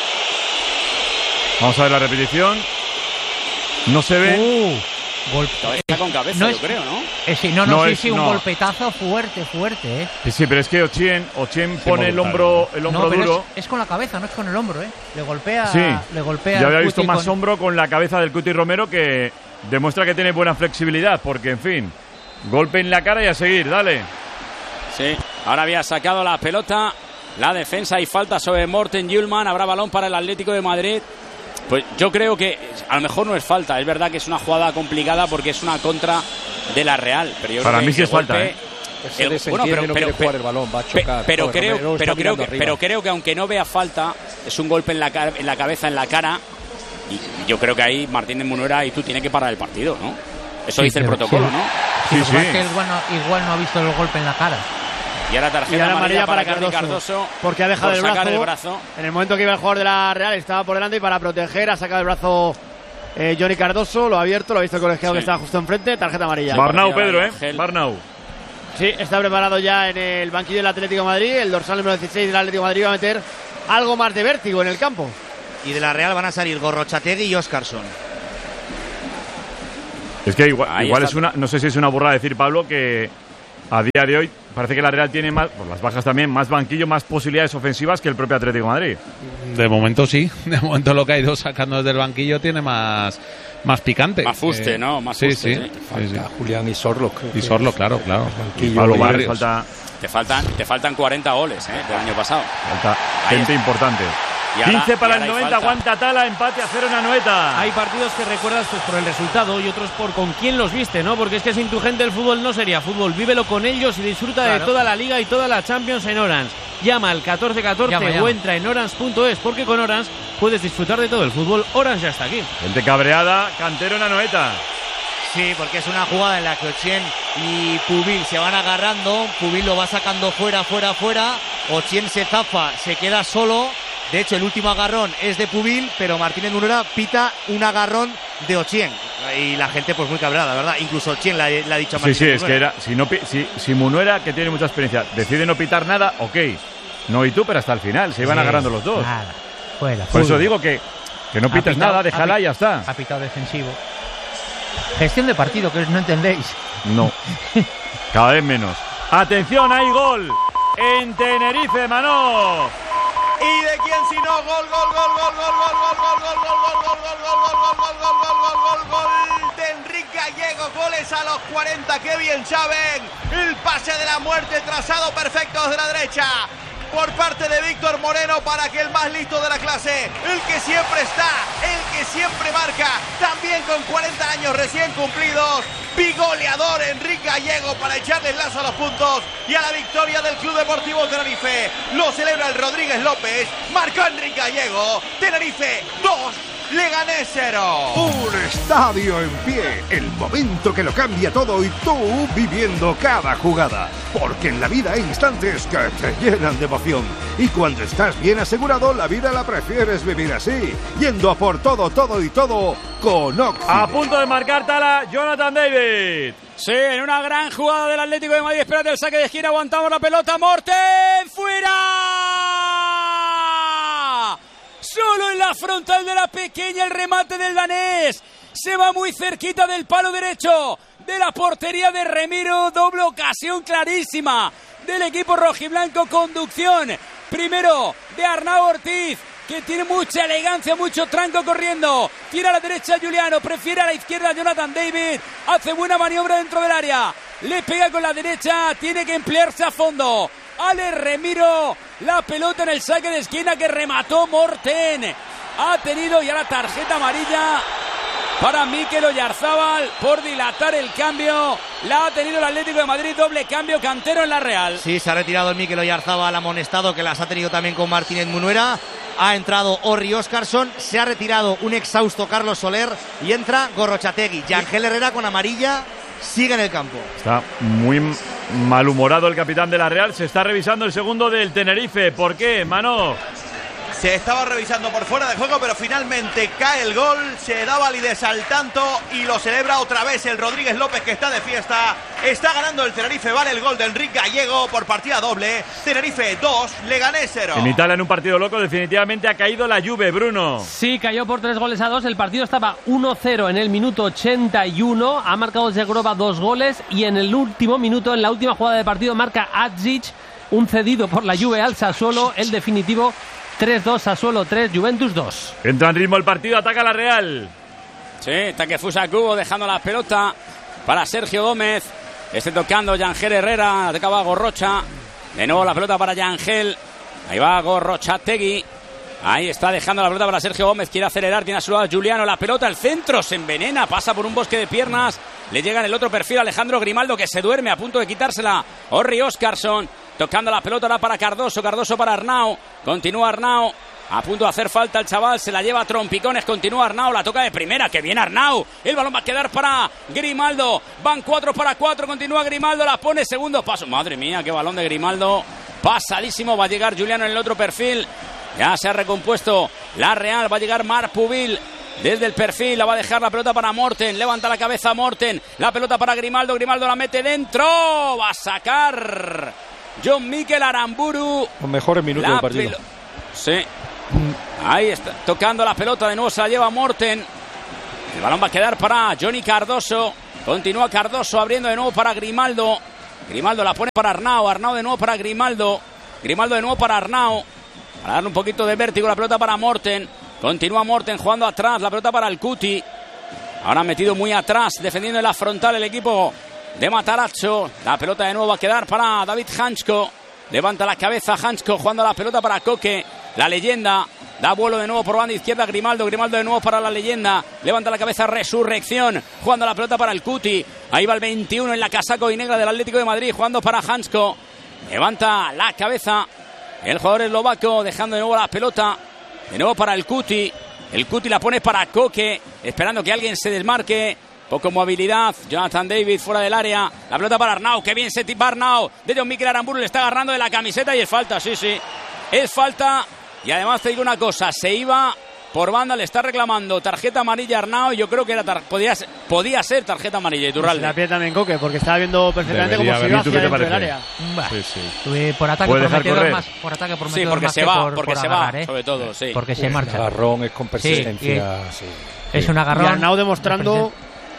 Vamos a ver la repetición. No se ve. Cabeza con cabeza, no yo creo, ¿no? Sí, un golpetazo fuerte, Sí, pero es que Ochien pone el hombro duro. Es con la cabeza, no es con el hombro, Le golpea. Sí, ya había visto más con... hombro con la cabeza del Cuti Romero, que demuestra que tiene buena flexibilidad, porque, en fin, golpe en la cara y a seguir, dale. Sí, ahora había sacado la pelota, la defensa y falta sobre Morten Hjulmand. Habrá balón para el Atlético de Madrid. Pues yo creo que a lo mejor no es falta. Es verdad que es una jugada complicada porque es una contra de la Real. Pero yo para creo mí sí es falta, Pero creo que aunque no vea falta, es un golpe en la cabeza, en la cara. Y yo creo que ahí Martínez Munuera y tú tienes que parar el partido, ¿no? Eso dice el protocolo, ¿no? Sí. Es que igual no ha visto el golpe en la cara. Y ahora tarjeta amarilla para Cardoso, porque ha dejado el brazo. En el momento que iba el jugador de la Real estaba por delante y para proteger ha sacado el brazo Johnny Cardoso, lo ha abierto, lo ha visto el colegiado que estaba justo enfrente, tarjeta amarilla. Barnau, Pedro, Barnau. Sí, está preparado ya en el banquillo del Atlético de Madrid. El dorsal número 16 del Atlético de Madrid va a meter algo más de vértigo en el campo. Y de la Real van a salir Gorrochategui y Óscarson. Es que igual es una, no sé si es una burrada decir, Pablo, que a día de hoy parece que la Real tiene más, por las bajas también, más banquillo, más posibilidades ofensivas que el propio Atlético de Madrid. De momento sí, de momento lo que ha ido sacando desde el banquillo tiene más picante. Más fuste, ¿no? Más sí, fuste, sí. Falta Julián y Sorlock. Y Sorlock, claro. Y Pablo Barrios. Te faltan 40 goles del año pasado. Falta gente importante. 15 para el 90, aguanta Tala, empate a 0 en Anoeta. Hay partidos que recuerdas pues por el resultado y otros por con quién los viste, ¿no? Porque es que sin tu gente el fútbol no sería fútbol. Vívelo con ellos y disfruta de toda la Liga y toda la Champions en Orange. Llama al 1414 o entra en orange.es, porque con Orange puedes disfrutar de todo el fútbol. Orange ya está aquí. Gente cabreada, Cantero en Anoeta. Sí, porque es una jugada en la que Ochieng y Pubil se van agarrando. Pubil lo va sacando fuera. Ochieng se zafa, se queda solo. De hecho, el último agarrón es de Pubil, pero Martínez Munera pita un agarrón de Ochieng. Y la gente pues muy cabreada, ¿verdad? Incluso Ochieng le ha dicho a Martínez. Sí, es que era, si Munuera, que tiene mucha experiencia, decide no pitar nada, ok. No, y tú, pero hasta el final, se iban agarrando los dos. Nada, fuera. Por eso digo que no pites nada, déjala y ya está. Ha pitado defensivo. Gestión de partido, que no entendéis. No, cada vez menos. Atención, hay gol en Tenerife, Manó. ¿Y de quién si no? Gol de Enrique Gallego, goles a los 40, qué bien saben. El pase de la muerte, trazado perfecto desde la derecha por parte de Víctor Moreno para que el más listo de la clase, el que siempre está, el que siempre marca, también con 40 años recién cumplidos, bigoleador Enrique Gallego para echarle el lazo a los puntos y a la victoria del Club Deportivo Tenerife. Lo celebra el Rodríguez López, marcó Enrique Gallego, Tenerife 2, Leganés 0. Un estadio en pie, el momento que lo cambia todo y tú viviendo cada jugada. Porque en la vida hay instantes que te llenan de emoción. Y cuando estás bien asegurado, la vida la prefieres vivir así. Yendo a por todo con Oxide. A punto de marcar Tala, Jonathan David. Sí, en una gran jugada del Atlético de Madrid. Espérate el saque de esquina, aguantamos la pelota. Morten, fuera. Solo en la frontal de la pequeña el remate del danés. Se va muy cerquita del palo derecho de la portería de Remiro. Doble ocasión clarísima del equipo rojiblanco. Conducción primero de Arnau Ortiz, que tiene mucha elegancia, mucho tranco corriendo. Tira a la derecha Juliano, prefiere a la izquierda Jonathan David. Hace buena maniobra dentro del área. Le pega con la derecha, tiene que emplearse a fondo. Ale Remiro, la pelota en el saque de esquina que remató Morten. Ha tenido ya la tarjeta amarilla para Mikel Oyarzábal por dilatar el cambio. La ha tenido el Atlético de Madrid, doble cambio, Cantero en la Real. Sí, se ha retirado el Mikel Oyarzábal amonestado, que las ha tenido también con Martínez Munuera. Ha entrado Orri Óscarson, se ha retirado un exhausto Carlos Soler y entra Gorrochategui. Yangel Herrera con amarilla sigue en el campo. Está muy malhumorado el capitán de la Real. Se está revisando el segundo del Tenerife. ¿Por qué, Mano? Se estaba revisando por fuera de juego, pero finalmente cae el gol, se da validez al tanto y lo celebra otra vez el Rodríguez López, que está de fiesta. Está ganando el Tenerife, vale el gol de Enrique Gallego por partida doble. Tenerife 2, Leganés 0. En Italia, en un partido loco, definitivamente ha caído la Juve, Bruno. Sí, cayó por 3-2. El partido estaba 1-0 en el minuto 81. Ha marcado Zegrova 2 goles y en el último minuto, en la última jugada de partido, marca Adzic, un cedido por la Juve al Sassuolo, el definitivo. 3-2, Sassuolo 3, Juventus 2. Entra en ritmo el partido, ataca la Real. Sí, Takefusa Kubo dejando la pelota para Sergio Gómez. Tocando Yangel Herrera, atacaba Gorrocha. De nuevo la pelota para Yangel. Ahí va Gorrochategui. Ahí está dejando la pelota para Sergio Gómez. Quiere acelerar, tiene a su lado Juliano. La pelota al centro, se envenena, pasa por un bosque de piernas. Le llega en el otro perfil Alejandro Grimaldo, que se duerme a punto de quitársela. Orri Óscarson. Tocando la pelota ahora para Cardoso, Cardoso para Arnau, continúa Arnau, a punto de hacer falta el chaval, se la lleva a trompicones, continúa Arnau, la toca de primera, que bien Arnau, el balón va a quedar para Grimaldo, van 4 para 4, continúa Grimaldo, la pone, segundo paso, madre mía, qué balón de Grimaldo, pasadísimo, va a llegar Juliano en el otro perfil, ya se ha recompuesto la Real, va a llegar Marc Pubil Desde el perfil la va a dejar la pelota para Morten. Levanta la cabeza Morten. La pelota para Grimaldo. Grimaldo la mete dentro. Va a sacar John Mikel Aramburu. Los mejores minutos del partido. Sí. Ahí está. Tocando la pelota. De nuevo se la lleva Morten. El balón va a quedar para Johnny Cardoso. Continúa Cardoso abriendo de nuevo para Grimaldo. Grimaldo la pone para Arnau. Arnau de nuevo para Grimaldo. Grimaldo de nuevo para Arnau. Para darle un poquito de vértigo. La pelota para Morten. Continúa Morten jugando atrás. La pelota para el Cuti. Ahora metido muy atrás. Defendiendo en la frontal el equipo de Matarazzo. La pelota de nuevo va a quedar para David Hansko. Levanta la cabeza Hansko jugando la pelota para Koke. La leyenda. Da vuelo de nuevo por banda izquierda Grimaldo. Grimaldo de nuevo para la leyenda. Levanta la cabeza Resurrección. Jugando la pelota para el Cuti. Ahí va el 21 en la casaca y negra del Atlético de Madrid. Jugando para Hansko. Levanta la cabeza el jugador eslovaco. Dejando de nuevo la pelota. De nuevo para el Cuti. El Cuti la pone para Koke. Esperando que alguien se desmarque. Poco movilidad. Jonathan David fuera del área. La pelota para Arnau. Que bien se tipa Arnau. De John Mikel Aramburu le está agarrando de la camiseta y es falta. Sí. Es falta. Y además te digo una cosa, se iba por banda, le está reclamando tarjeta amarilla Arnau. Yo creo que era podía ser tarjeta amarilla. Iturralde. La pierde también Koke, porque estaba viendo perfectamente cómo se iba hacia dentro del área. Sí. Por ataque prometedor más. Por ataque prometedor sí, porque más se va, por porque se agarrar, va, sobre todo, sí. Porque se marcha. El agarrón es con persistencia. Sí. Es un agarrón. Y Arnau demostrando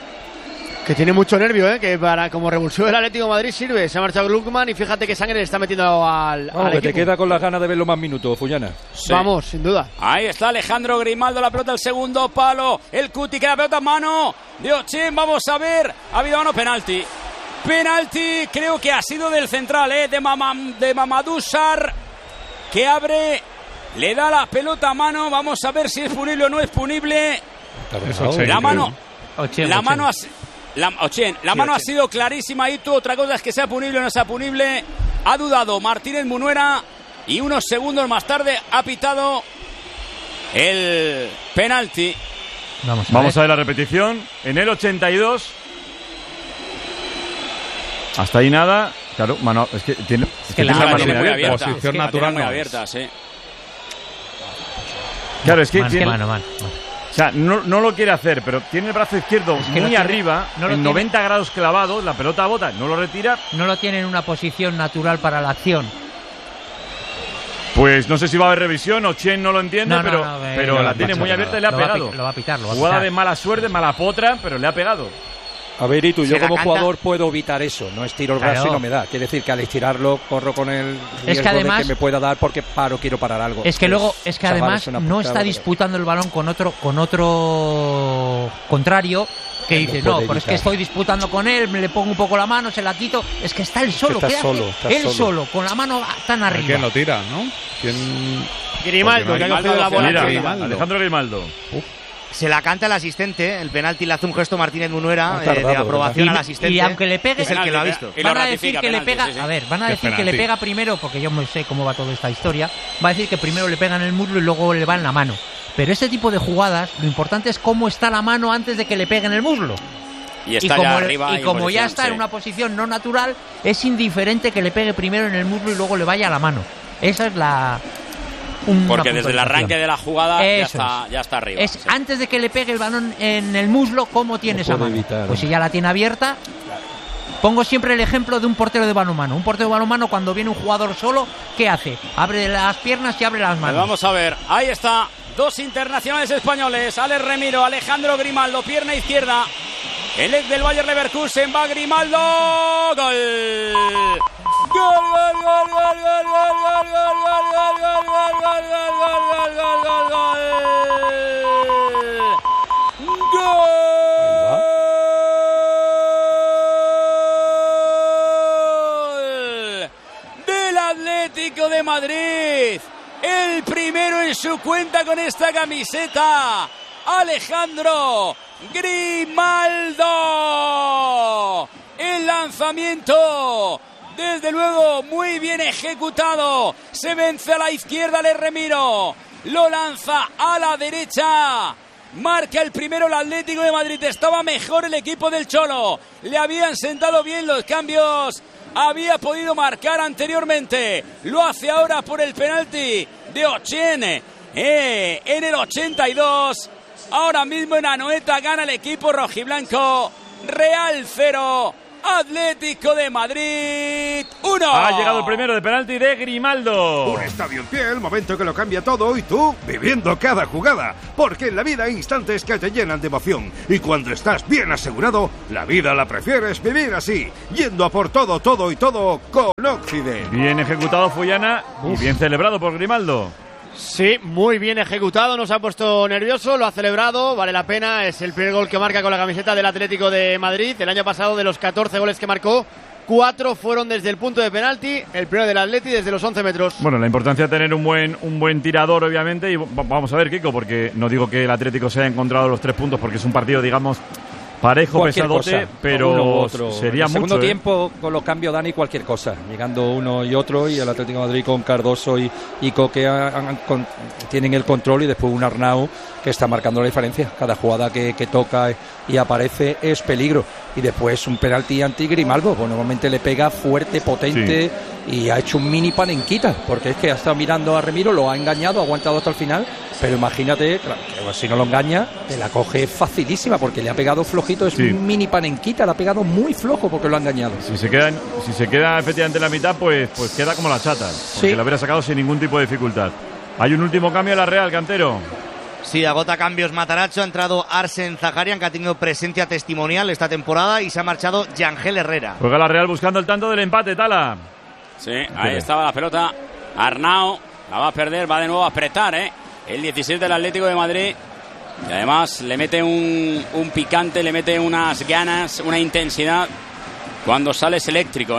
que tiene mucho nervio, que para como revulsivo del Atlético de Madrid sirve. Se ha marchado Gluckman y fíjate que sangre le está metiendo al que equipo. te queda con las ganas de verlo más minutos, Fullana. Sí. Vamos, sin duda. Ahí está Alejandro Grimaldo, la pelota al segundo palo. El Cuti que la pelota en mano de Ochen. Vamos a ver. Ha habido mano, penalti. Penalti, creo que ha sido del central, de Mamadou Sarr, que abre, le da la pelota a mano. Vamos a ver si es punible o no es punible. La mano. La mano ha sido clarísima y otra cosa es que sea punible o no sea punible. Ha dudado Martínez Munuera y unos segundos más tarde ha pitado el penalti. Vamos a ver la repetición. En el 82. Hasta ahí nada. Claro, mano, es que tiene la mano muy abierta. Posición natural muy abierta, sí. Claro, es que tiene... O sea, no lo quiere hacer, pero tiene el brazo izquierdo muy arriba, en 90 grados clavados, la pelota bota, no lo retira. No lo tiene en una posición natural para la acción. Pues no sé si va a haber revisión, o Chen no lo entiende, pero la tiene muy abierta y le ha pegado. Lo va a pitar. Jugada de mala suerte, mala potra, pero le ha pegado. A ver, y tú, yo como jugador puedo evitar eso, no estiro el brazo y no me da. Quiere decir que al estirarlo corro con el riesgo de que me pueda dar porque quiero parar algo. Es que luego, además no está disputando el balón con otro contrario que dice, no, pero es que estoy disputando con él, me le pongo un poco la mano, se la quito. Es que está él solo, él solo, con la mano tan arriba. ¿Quién lo tira, no? Grimaldo, que ha cogido la bola. Alejandro Grimaldo. Se la canta el asistente, el penalti le hace un gesto Martínez Munuera de aprobación al asistente. Y aunque le pegue, es el que lo ha visto. Van a decir que le pega, a ver, van a decir que le pega primero, porque yo no sé cómo va toda esta historia, va a decir que primero le pega en el muslo y luego le va en la mano. Pero este tipo de jugadas, lo importante es cómo está la mano antes de que le pegue en el muslo. Y como ya está en una posición no natural, es indiferente que le pegue primero en el muslo y luego le vaya a la mano. Esa es porque desde el arranque de la jugada ya está arriba. Es antes de que le pegue el balón en el muslo, ¿cómo tiene esa mano? Pues si ya la tiene abierta. Pongo siempre el ejemplo de un portero de balonmano. Un portero de balonmano, cuando viene un jugador solo, ¿qué hace? Abre las piernas y abre las manos. Vamos a ver, ahí está. Dos internacionales españoles, Alex Remiro, Alejandro Grimaldo, pierna izquierda. El ex del Bayer Leverkusen, va Grimaldo. ¡Gol! Del Atlético de Madrid, el primero en su cuenta con esta camiseta, Alejandro Grimaldo. El lanzamiento, desde luego, muy bien ejecutado. Se vence a la izquierda, le Remiro. Lo lanza a la derecha. Marca el primero el Atlético de Madrid. Estaba mejor el equipo del Cholo. Le habían sentado bien los cambios. Había podido marcar anteriormente. Lo hace ahora por el penalti de Ochen. En el 82. Ahora mismo en Anoeta gana el equipo rojiblanco. Real 0, Atlético de Madrid 1. Ha llegado el primero de penalti de Grimaldo. Un estadio en pie, el momento que lo cambia todo, y tú viviendo cada jugada. Porque en la vida hay instantes que te llenan de emoción. Y cuando estás bien asegurado, la vida la prefieres vivir así, yendo a por todo, todo y todo con Occident. Bien ejecutado Fullana y bien celebrado por Grimaldo. Sí, muy bien ejecutado, no se ha puesto nervioso, lo ha celebrado, vale la pena, es el primer gol que marca con la camiseta del Atlético de Madrid. El año pasado, de los 14 goles que marcó, 4 fueron desde el punto de penalti, el primero del Atleti desde los 11 metros. Bueno, la importancia de tener un buen tirador, obviamente, y vamos a ver, Kiko, porque no digo que el Atlético se haya encontrado los 3 puntos, porque es un partido, digamos, parejo, cualquier pesadote, cosa, pero uno u otro. Sería en el mucho. segundo tiempo, con los cambios, Dani, cualquier cosa. Llegando uno y otro, y el Atlético de Madrid con Cardoso y Coque tienen el control, y después un Arnau que está marcando la diferencia. Cada jugada que toca y aparece es peligro. Y después un penalti anti Grimaldo, pues normalmente le pega fuerte, potente, y ha hecho un mini panenquita, porque es que ha estado mirando a Remiro, lo ha engañado, ha aguantado hasta el final, pero imagínate, claro, que si no lo engaña, te la coge facilísima, porque le ha pegado flojito, es un mini panenquita, le ha pegado muy flojo porque lo ha engañado. Si se queda efectivamente en la mitad, pues queda como la chata, porque lo hubiera sacado sin ningún tipo de dificultad. Hay un último cambio en la Real, Cantero. Sí, agota cambios Matarazzo, ha entrado Arsen Zaharian, que ha tenido presencia testimonial esta temporada, y se ha marchado Yangel Herrera. Juega la Real buscando el tanto del empate, Tala. Sí, ahí estaba la pelota. Arnau la va a perder, va de nuevo a apretar, el 16 del Atlético de Madrid. Y además le mete un picante, le mete unas ganas, una intensidad. Cuando sale es eléctrico,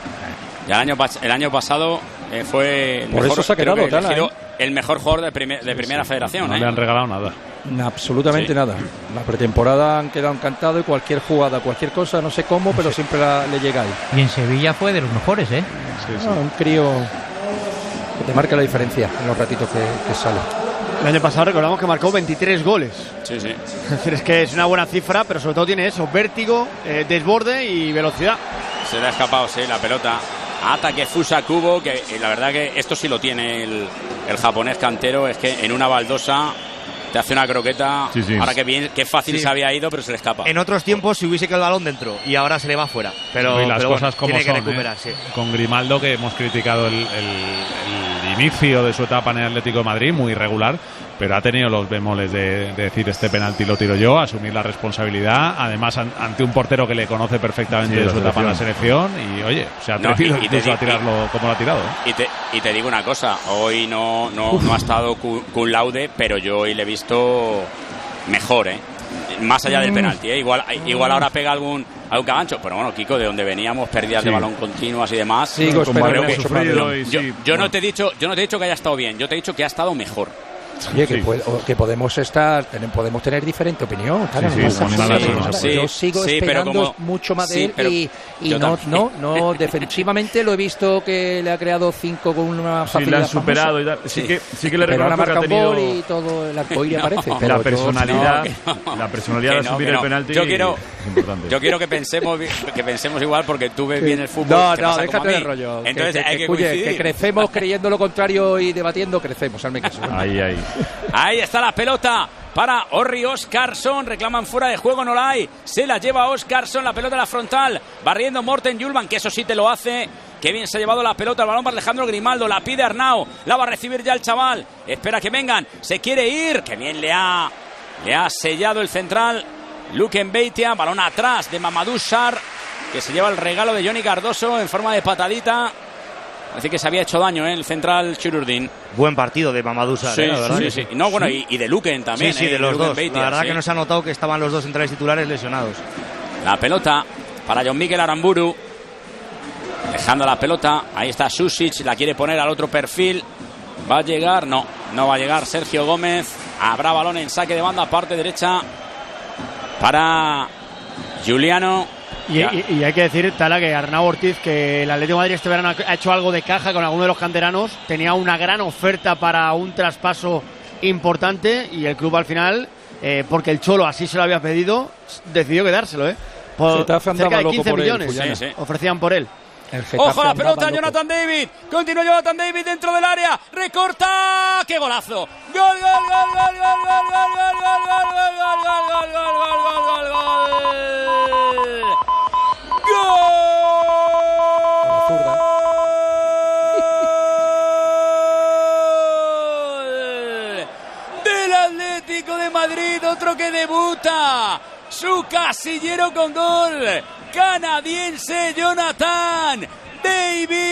Ya el año pasado fue el por mejor, eso se ha quedado Tala, el mejor jugador de primera federación. No le han regalado nada. Absolutamente nada. La pretemporada han quedado encantados, y cualquier jugada, cualquier cosa, no sé cómo, pero siempre le llega ahí. Y en Sevilla fue de los mejores, Un crío que te marca la diferencia en los ratitos que sale. El año pasado recordamos que marcó 23 goles. Sí. Es decir, es que es una buena cifra, pero sobre todo tiene eso, vértigo, desborde y velocidad. Se le ha escapado, la pelota. Ataque Fusa Kubo, que la verdad que esto sí lo tiene el japonés Cantero, es que en una baldosa te hace una croqueta. Ahora qué fácil se había ido, pero se le escapa. En otros tiempos si hubiese quedado el balón dentro, y ahora se le va fuera. Pero las cosas como tiene son, que recuperar, Con Grimaldo, que hemos criticado el inicio de su etapa en el Atlético de Madrid, muy irregular, pero ha tenido los bemoles de decir este penalti lo tiro yo, asumir la responsabilidad, además ante un portero que le conoce perfectamente de su etapa en la selección, y oye, se ha atrevido incluso a tirarlo como lo ha tirado. Y te digo una cosa, hoy no ha estado cum laude, pero yo hoy le he visto mejor, más allá del penalti, igual ahora pega algún cagancho, pero bueno, Kiko, de donde veníamos, pérdidas de balón continuas y demás. Yo no te he dicho que haya estado bien, yo te he dicho que ha estado mejor. Oye, que podemos tener diferente opinión. Yo sigo esperando mucho más de él, y no defensivamente lo he visto que le ha creado 5 con una facilidad. Sí, le han superado y tal. Sí que le reconozco que ha tenido un gol y todo el arcoíris aparece. Pero la personalidad de subir el penalti. Yo quiero que pensemos igual, porque tú ves bien el fútbol. No, déjate de rollo. Entonces hay que coincidir. Que crecemos creyendo lo contrario y debatiendo, crecemos. Ahí está la pelota para Orri Oscarsson, reclaman fuera de juego, no la hay, se la lleva Oscarsson, la pelota a la frontal, barriendo Morten Julman, que eso sí te lo hace. Qué bien se ha llevado la pelota, el balón para Alejandro Grimaldo, la pide Arnau, la va a recibir ya el chaval, espera que vengan, se quiere ir, que bien le ha sellado el central Luken Beitia, balón atrás de Mamadou Sarr, que se lleva el regalo de Johnny Cardoso en forma de patadita. Parece que se había hecho daño, el central Chururdin. Buen partido de Mamadou Sarr, la verdad. Sí. No, bueno, y de Luken también. Sí, de los dos. Beitia, la verdad que no se ha notado que estaban los dos centrales titulares lesionados. La pelota para John Mikel Aramburu. Dejando la pelota. Ahí está Susic, la quiere poner al otro perfil. ¿Va a llegar? No va a llegar Sergio Gómez. Habrá balón en saque de banda, parte derecha para Juliano. Y hay que decir, Tala, que Arnau Ortiz, que el Atlético de Madrid este verano ha hecho algo de caja con alguno de los canteranos, tenía una gran oferta para un traspaso importante, y el club al final, porque el Cholo así se lo había pedido, decidió quedárselo, por cerca de 15 millones ofrecían por él. Ojo a la pelota, Jonathan David. Continúa Jonathan David dentro del área. Recorta. ¡Qué golazo! ¡Gol, gol, gol, gol, gol, gol, gol, gol, gol, gol, gol, gol, gol, gol, gol, gol! ¡Gol! Del Atlético de Madrid, otro que debuta. Su casillero con gol. Canadiense Jonathan David.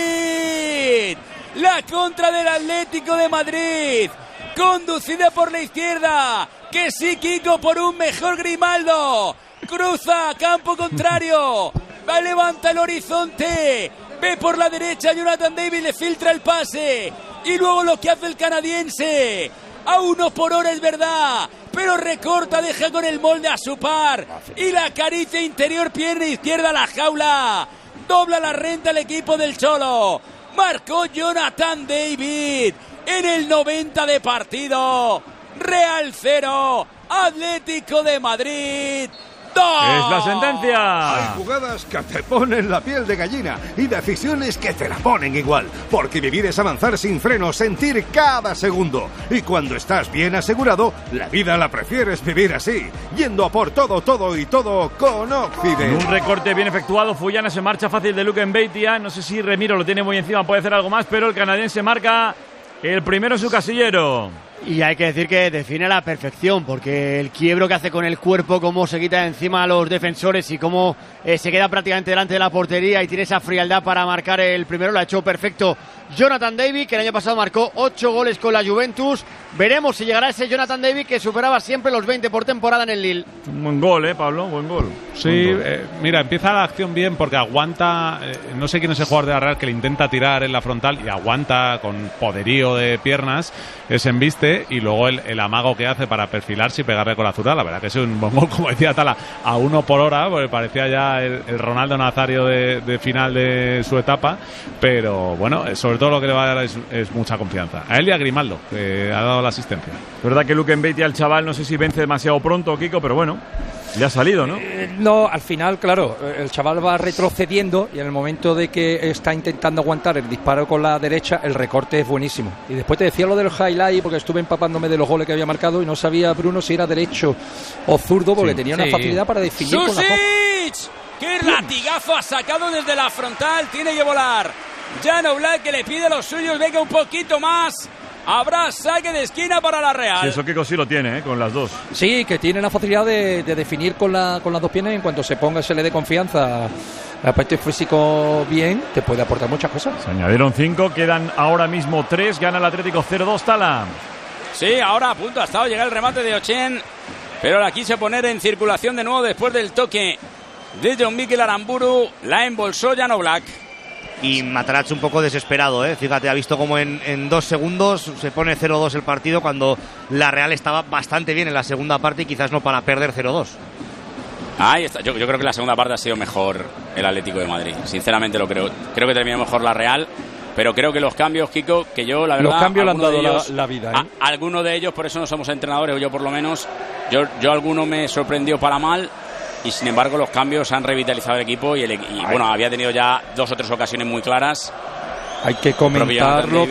La contra del Atlético de Madrid, conducida por la izquierda. Que sí, Kiko, por un mejor Grimaldo. Cruza campo contrario. Va, levanta el horizonte. Ve por la derecha, Jonathan David le filtra el pase. Y luego lo que hace el canadiense. A 1 por hora, es verdad, pero recorta, deja con el molde a su par. Y la acaricia interior, pierna izquierda a la jaula. Dobla la renta el equipo del Cholo. Marcó Jonathan David en el 90 de partido. Real 0, Atlético de Madrid 2. Es la sentencia. Hay jugadas que te ponen la piel de gallina y decisiones que te la ponen igual. Porque vivir es avanzar sin freno, sentir cada segundo. Y cuando estás bien asegurado, la vida la prefieres vivir así. Yendo a por todo, todo y todo con Occident. Un recorte bien efectuado. Fullana se marcha fácil de Luke Mbeitia. No sé si Remiro lo tiene muy encima, puede hacer algo más, pero el canadiense marca el primero en su casillero. Y hay que decir que define a la perfección, porque el quiebro que hace con el cuerpo, cómo se quita encima a los defensores y cómo se queda prácticamente delante de la portería y tiene esa frialdad para marcar el primero, lo ha hecho perfecto Jonathan David, que el año pasado marcó 8 goles con la Juventus. Veremos si llegará ese Jonathan David que superaba siempre los 20 por temporada en el Lille. Un buen gol, Pablo, buen gol. Sí, mira, empieza la acción bien porque aguanta, no sé quién es el jugador de la Real que le intenta tirar en la frontal y aguanta con poderío de piernas, se embiste y luego el amago que hace para perfilarse y pegarle con la zurda, la verdad que es un buen gol, como decía Tala, a 1 por hora, porque parecía ya el Ronaldo Nazario de final de su etapa, pero bueno, sobre todo lo que le va a dar es mucha confianza. A él y a Grimaldo, que ha dado la asistencia. Es verdad que Luke Mbeitia, el chaval, no sé si vence demasiado pronto, Kiko, pero bueno, le ha salido, ¿no? No, al final, claro, el chaval va retrocediendo y en el momento de que está intentando aguantar el disparo con la derecha, el recorte es buenísimo. Y después te decía lo del highlight, porque estuve empapándome de los goles que había marcado y no sabía, Bruno, si era derecho o zurdo, porque tenía una facilidad para definir con la ¡Susic! ¡Qué latigazo ha sacado desde la frontal! Tiene que volar. Jan Oblak, que le pide a los suyos, venga un poquito más. Habrá saque de esquina para la Real. Sí, eso Kiko sí lo tiene, con las dos. Sí, que tiene la facilidad de definir con las dos piernas y en cuanto se ponga, se le dé confianza, el aspecto físico bien, te puede aportar muchas cosas. Se añadieron 5, quedan ahora mismo 3, gana el Atlético 0-2, Tala. Sí, ahora a punto ha estado llegar el remate de Ochen, pero la quise poner en circulación de nuevo después del toque de John Mikel Aramburu. La embolsó Jan Oblak. Y Matarazzo un poco desesperado, fíjate, ha visto como en 2 segundos se pone 0-2 el partido cuando la Real estaba bastante bien en la segunda parte y quizás no para perder 0-2. Ahí está. Yo creo que la segunda parte ha sido mejor el Atlético de Madrid, sinceramente lo creo. Creo que terminó mejor la Real, pero creo que los cambios, Kiko, que yo la verdad... Los cambios le han dado la vida. Algunos de ellos, por eso no somos entrenadores, o yo por lo menos, yo alguno me sorprendió para mal. Y sin embargo los cambios han revitalizado el equipo y bueno, había tenido ya 2 o 3 ocasiones muy claras. Hay que comentar lo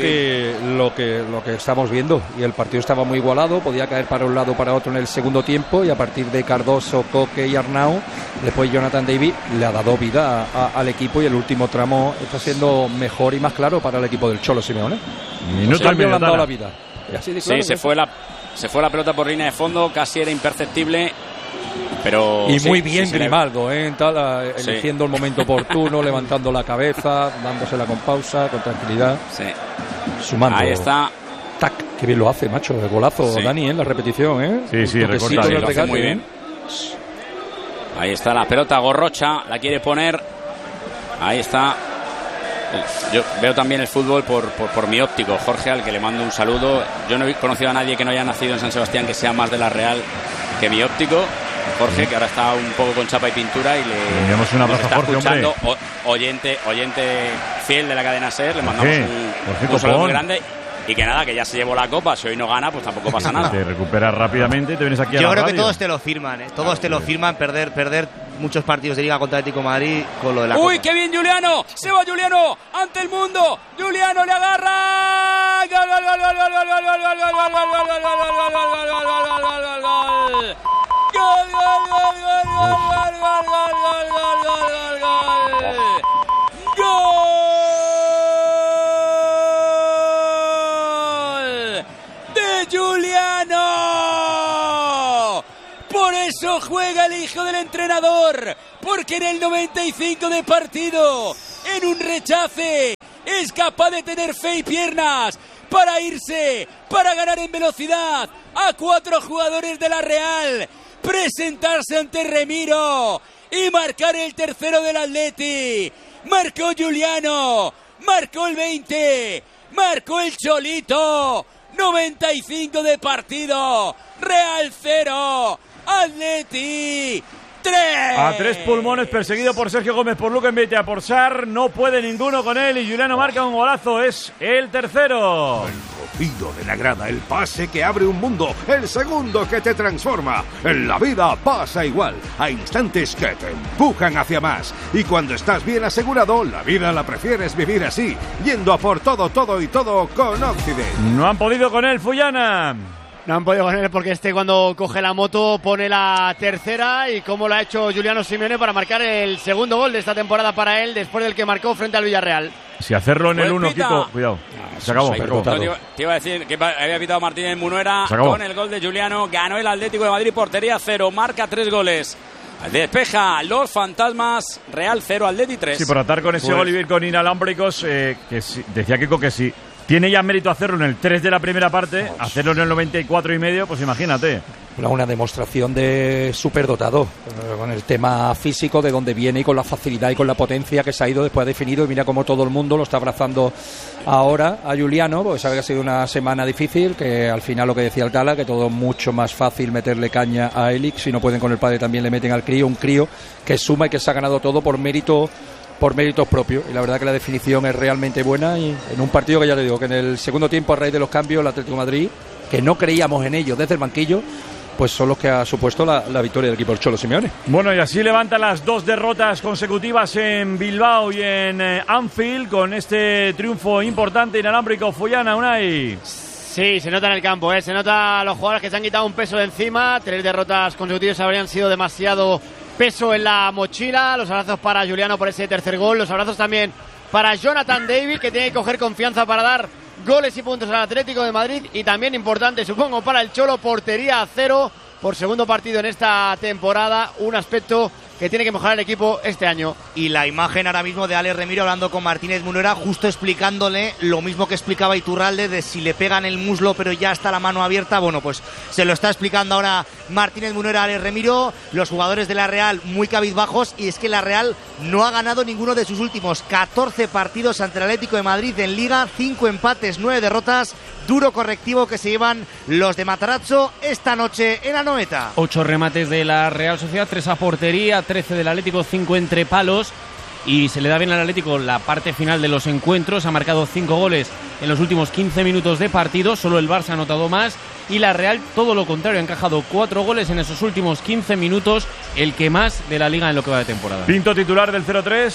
que estamos viendo, y el partido estaba muy igualado, podía caer para un lado o para otro en el segundo tiempo, y a partir de Cardoso, Coque y Arnau, después Jonathan David le ha dado vida al equipo, y el último tramo está siendo mejor y más claro para el equipo del Cholo Simeone. Minuto le han dado la vida. Y así de claro, sí, se fue la pelota por línea de fondo, casi era imperceptible. Pero y muy bien Grimaldo, eligiendo el momento oportuno, levantando la cabeza, dándosela con pausa, con tranquilidad, sumando. Ahí está. Tac, qué bien lo hace, macho, el golazo, Dani, en la repetición, Sí, recorta. Lo hace muy bien. Ahí está la pelota, Gorrocha la quiere poner. Ahí está. Yo veo también el fútbol por mi óptico, Jorge, al que le mando un saludo. Yo no he conocido a nadie que no haya nacido en San Sebastián que sea más de la Real que mi óptico, Jorge, que ahora está un poco con chapa y pintura y un abrazo, está Jorge, escuchando, oyente fiel de la cadena SER, le mandamos un saludo muy grande. Y que nada, que ya se llevó la copa. Si hoy no gana, pues tampoco pasa nada. Te recuperas rápidamente y te vienes aquí a la radio. Yo creo que todos te lo firman, Todos te lo firman, perder muchos partidos de Liga contra Atlético de Madrid con lo de la ¡Uy, Copa. qué bien Juliano! Se va Juliano ante el mundo. Juliano le agarra. ¡Gol, gol, gol, gol, gol, gol, gol, gol, gol, gol, gol, gol, gol, gol, Juliano! Por eso juega el hijo del entrenador, porque en el 95 de partido, en un rechace, es capaz de tener fe y piernas para irse, para ganar en velocidad a 4 jugadores de la Real, presentarse ante Remiro y marcar el tercero del Atleti. Marcó Juliano, marcó el 20, marcó el Cholito. 95 de partido, Real 0, Atleti 3. A 3 pulmones, perseguido por Sergio Gómez, por Luca Envite, por Sar, no puede ninguno con él y Juliano marca un golazo, es el tercero. El rugido de la grada, el pase que abre un mundo, el segundo que te transforma. En la vida pasa igual, hay instantes que te empujan hacia más. Y cuando estás bien asegurado, la vida la prefieres vivir así, yendo a por todo, todo y todo con Occident. No han podido con él, Fullana. No han podido con él porque cuando coge la moto pone la tercera, y como lo ha hecho Giuliano Simeone para marcar el segundo gol de esta temporada para él, después del que marcó frente al Villarreal. Si hacerlo en el 1, Kiko, cuidado. Se acabó. Te iba a decir que había pitado Martínez Munuera con el gol de Giuliano. Ganó el Atlético de Madrid, portería 0, marca 3 goles. Despeja los fantasmas, Real 0, Atleti 3. Sí, por atar con ese gol y ir con inalámbricos, que sí, decía Kiko que sí. Tiene ya mérito hacerlo en el 3 de la primera parte, hacerlo en el 94 y medio, pues imagínate. Una demostración de superdotado, con el tema físico, de dónde viene y con la facilidad y con la potencia que se ha ido después ha definido. Y mira cómo todo el mundo lo está abrazando ahora a Giuliano, porque sabe que ha sido una semana difícil, que al final lo que decía el Tala, que todo mucho más fácil meterle caña a Elic. Si no pueden con el padre, también le meten al crío, un crío que suma y que se ha ganado todo por méritos propios, y la verdad que la definición es realmente buena, y en un partido que ya te digo que en el segundo tiempo, a raíz de los cambios, el Atlético de Madrid, que no creíamos en ellos desde el banquillo, pues son los que ha supuesto la victoria del equipo del Cholo Simeone. Bueno, y así levanta las 2 derrotas consecutivas en Bilbao y en Anfield, con este triunfo importante inalámbrico. Fullana, Unai. Sí, se nota en el campo, se nota a los jugadores que se han quitado un peso de encima. 3 derrotas consecutivas habrían sido demasiado peso en la mochila. Los abrazos para Giuliano por ese tercer gol, los abrazos también para Jonathan David, que tiene que coger confianza para dar goles y puntos al Atlético de Madrid, y también importante, supongo, para el Cholo, portería 0 por segundo partido en esta temporada, un aspecto que tiene que mejorar el equipo este año. Y la imagen ahora mismo de Alex Remiro hablando con Martínez Munuera, justo explicándole lo mismo que explicaba Iturralde, de si le pegan el muslo pero ya está la mano abierta. Bueno, pues se lo está explicando ahora Martínez Munuera a Alex Remiro. Los jugadores de la Real muy cabizbajos, y es que la Real no ha ganado ninguno de sus últimos 14 partidos ante el Atlético de Madrid en Liga, 5 empates, 9 derrotas. Duro correctivo que se llevan los de Matarazzo esta noche en Anoeta. 8 remates de la Real Sociedad, 3 a portería, 13 del Atlético, 5 entre palos, y se le da bien al Atlético la parte final de los encuentros. Ha marcado 5 goles en los últimos 15 minutos de partido, solo el Barça ha anotado más, y la Real todo lo contrario, ha encajado 4 goles en esos últimos 15 minutos, el que más de la Liga en lo que va de temporada. Pinto, titular del 0-3.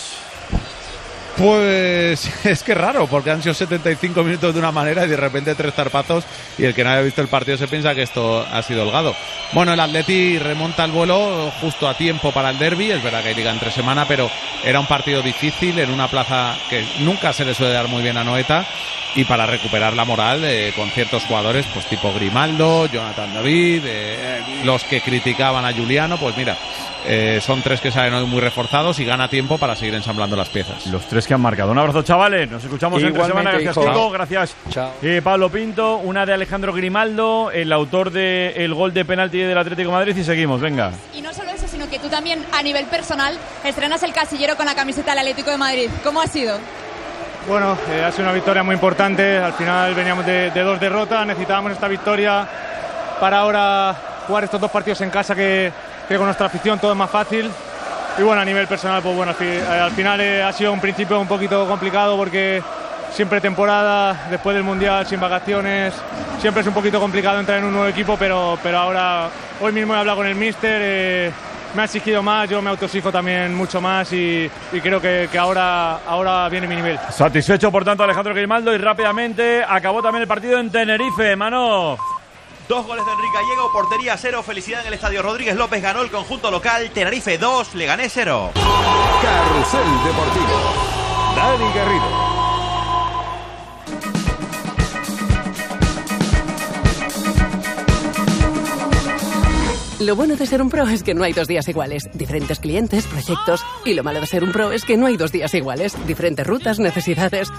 Pues es que raro, porque han sido 75 minutos de una manera y de repente 3 zarpazos, y el que no haya visto el partido se piensa que esto ha sido holgado. Bueno, el Atleti remonta el vuelo justo a tiempo para el derbi. Es verdad que hay liga entre semana, pero era un partido difícil en una plaza que nunca se le suele dar muy bien a Anoeta, y para recuperar la moral con ciertos jugadores, pues tipo Grimaldo, Jonathan David, los que criticaban a Giuliano, pues mira, son 3 que salen hoy muy reforzados y gana tiempo para seguir ensamblando las piezas. Los 3 que han marcado. Un abrazo, chavales. Nos escuchamos entre semana. Gracias, Kiko. Gracias, Pablo Pinto. Una de Alejandro Grimaldo, el autor del gol de penalti del Atlético de Madrid, y seguimos. Venga. Y no solo eso, sino que tú también, a nivel personal, estrenas el casillero con la camiseta del Atlético de Madrid. ¿Cómo ha sido? Bueno, ha sido una victoria muy importante. Al final veníamos de 2 derrotas, necesitábamos esta victoria para ahora jugar estos 2 partidos en casa, que con nuestra afición todo es más fácil. Y bueno, a nivel personal, pues bueno, al final ha sido un principio un poquito complicado, porque siempre temporada, después del Mundial, sin vacaciones, siempre es un poquito complicado entrar en un nuevo equipo, pero ahora, hoy mismo he hablado con el míster, me ha exigido más, yo me autoexijo también mucho más y creo que ahora viene mi nivel. Satisfecho, por tanto, Alejandro Grimaldo, y rápidamente acabó también el partido en Tenerife, Mano. 2 goles de Enrique Gallego, portería 0, felicidad en el estadio Rodríguez López, ganó el conjunto local, Tenerife 2, Leganés 0. Carrusel Deportivo, Dani Garrido. Lo bueno de ser un pro es que no hay 2 días iguales. Diferentes clientes, proyectos. Y lo malo de ser un pro es que no hay 2 días iguales. Diferentes rutas, necesidades.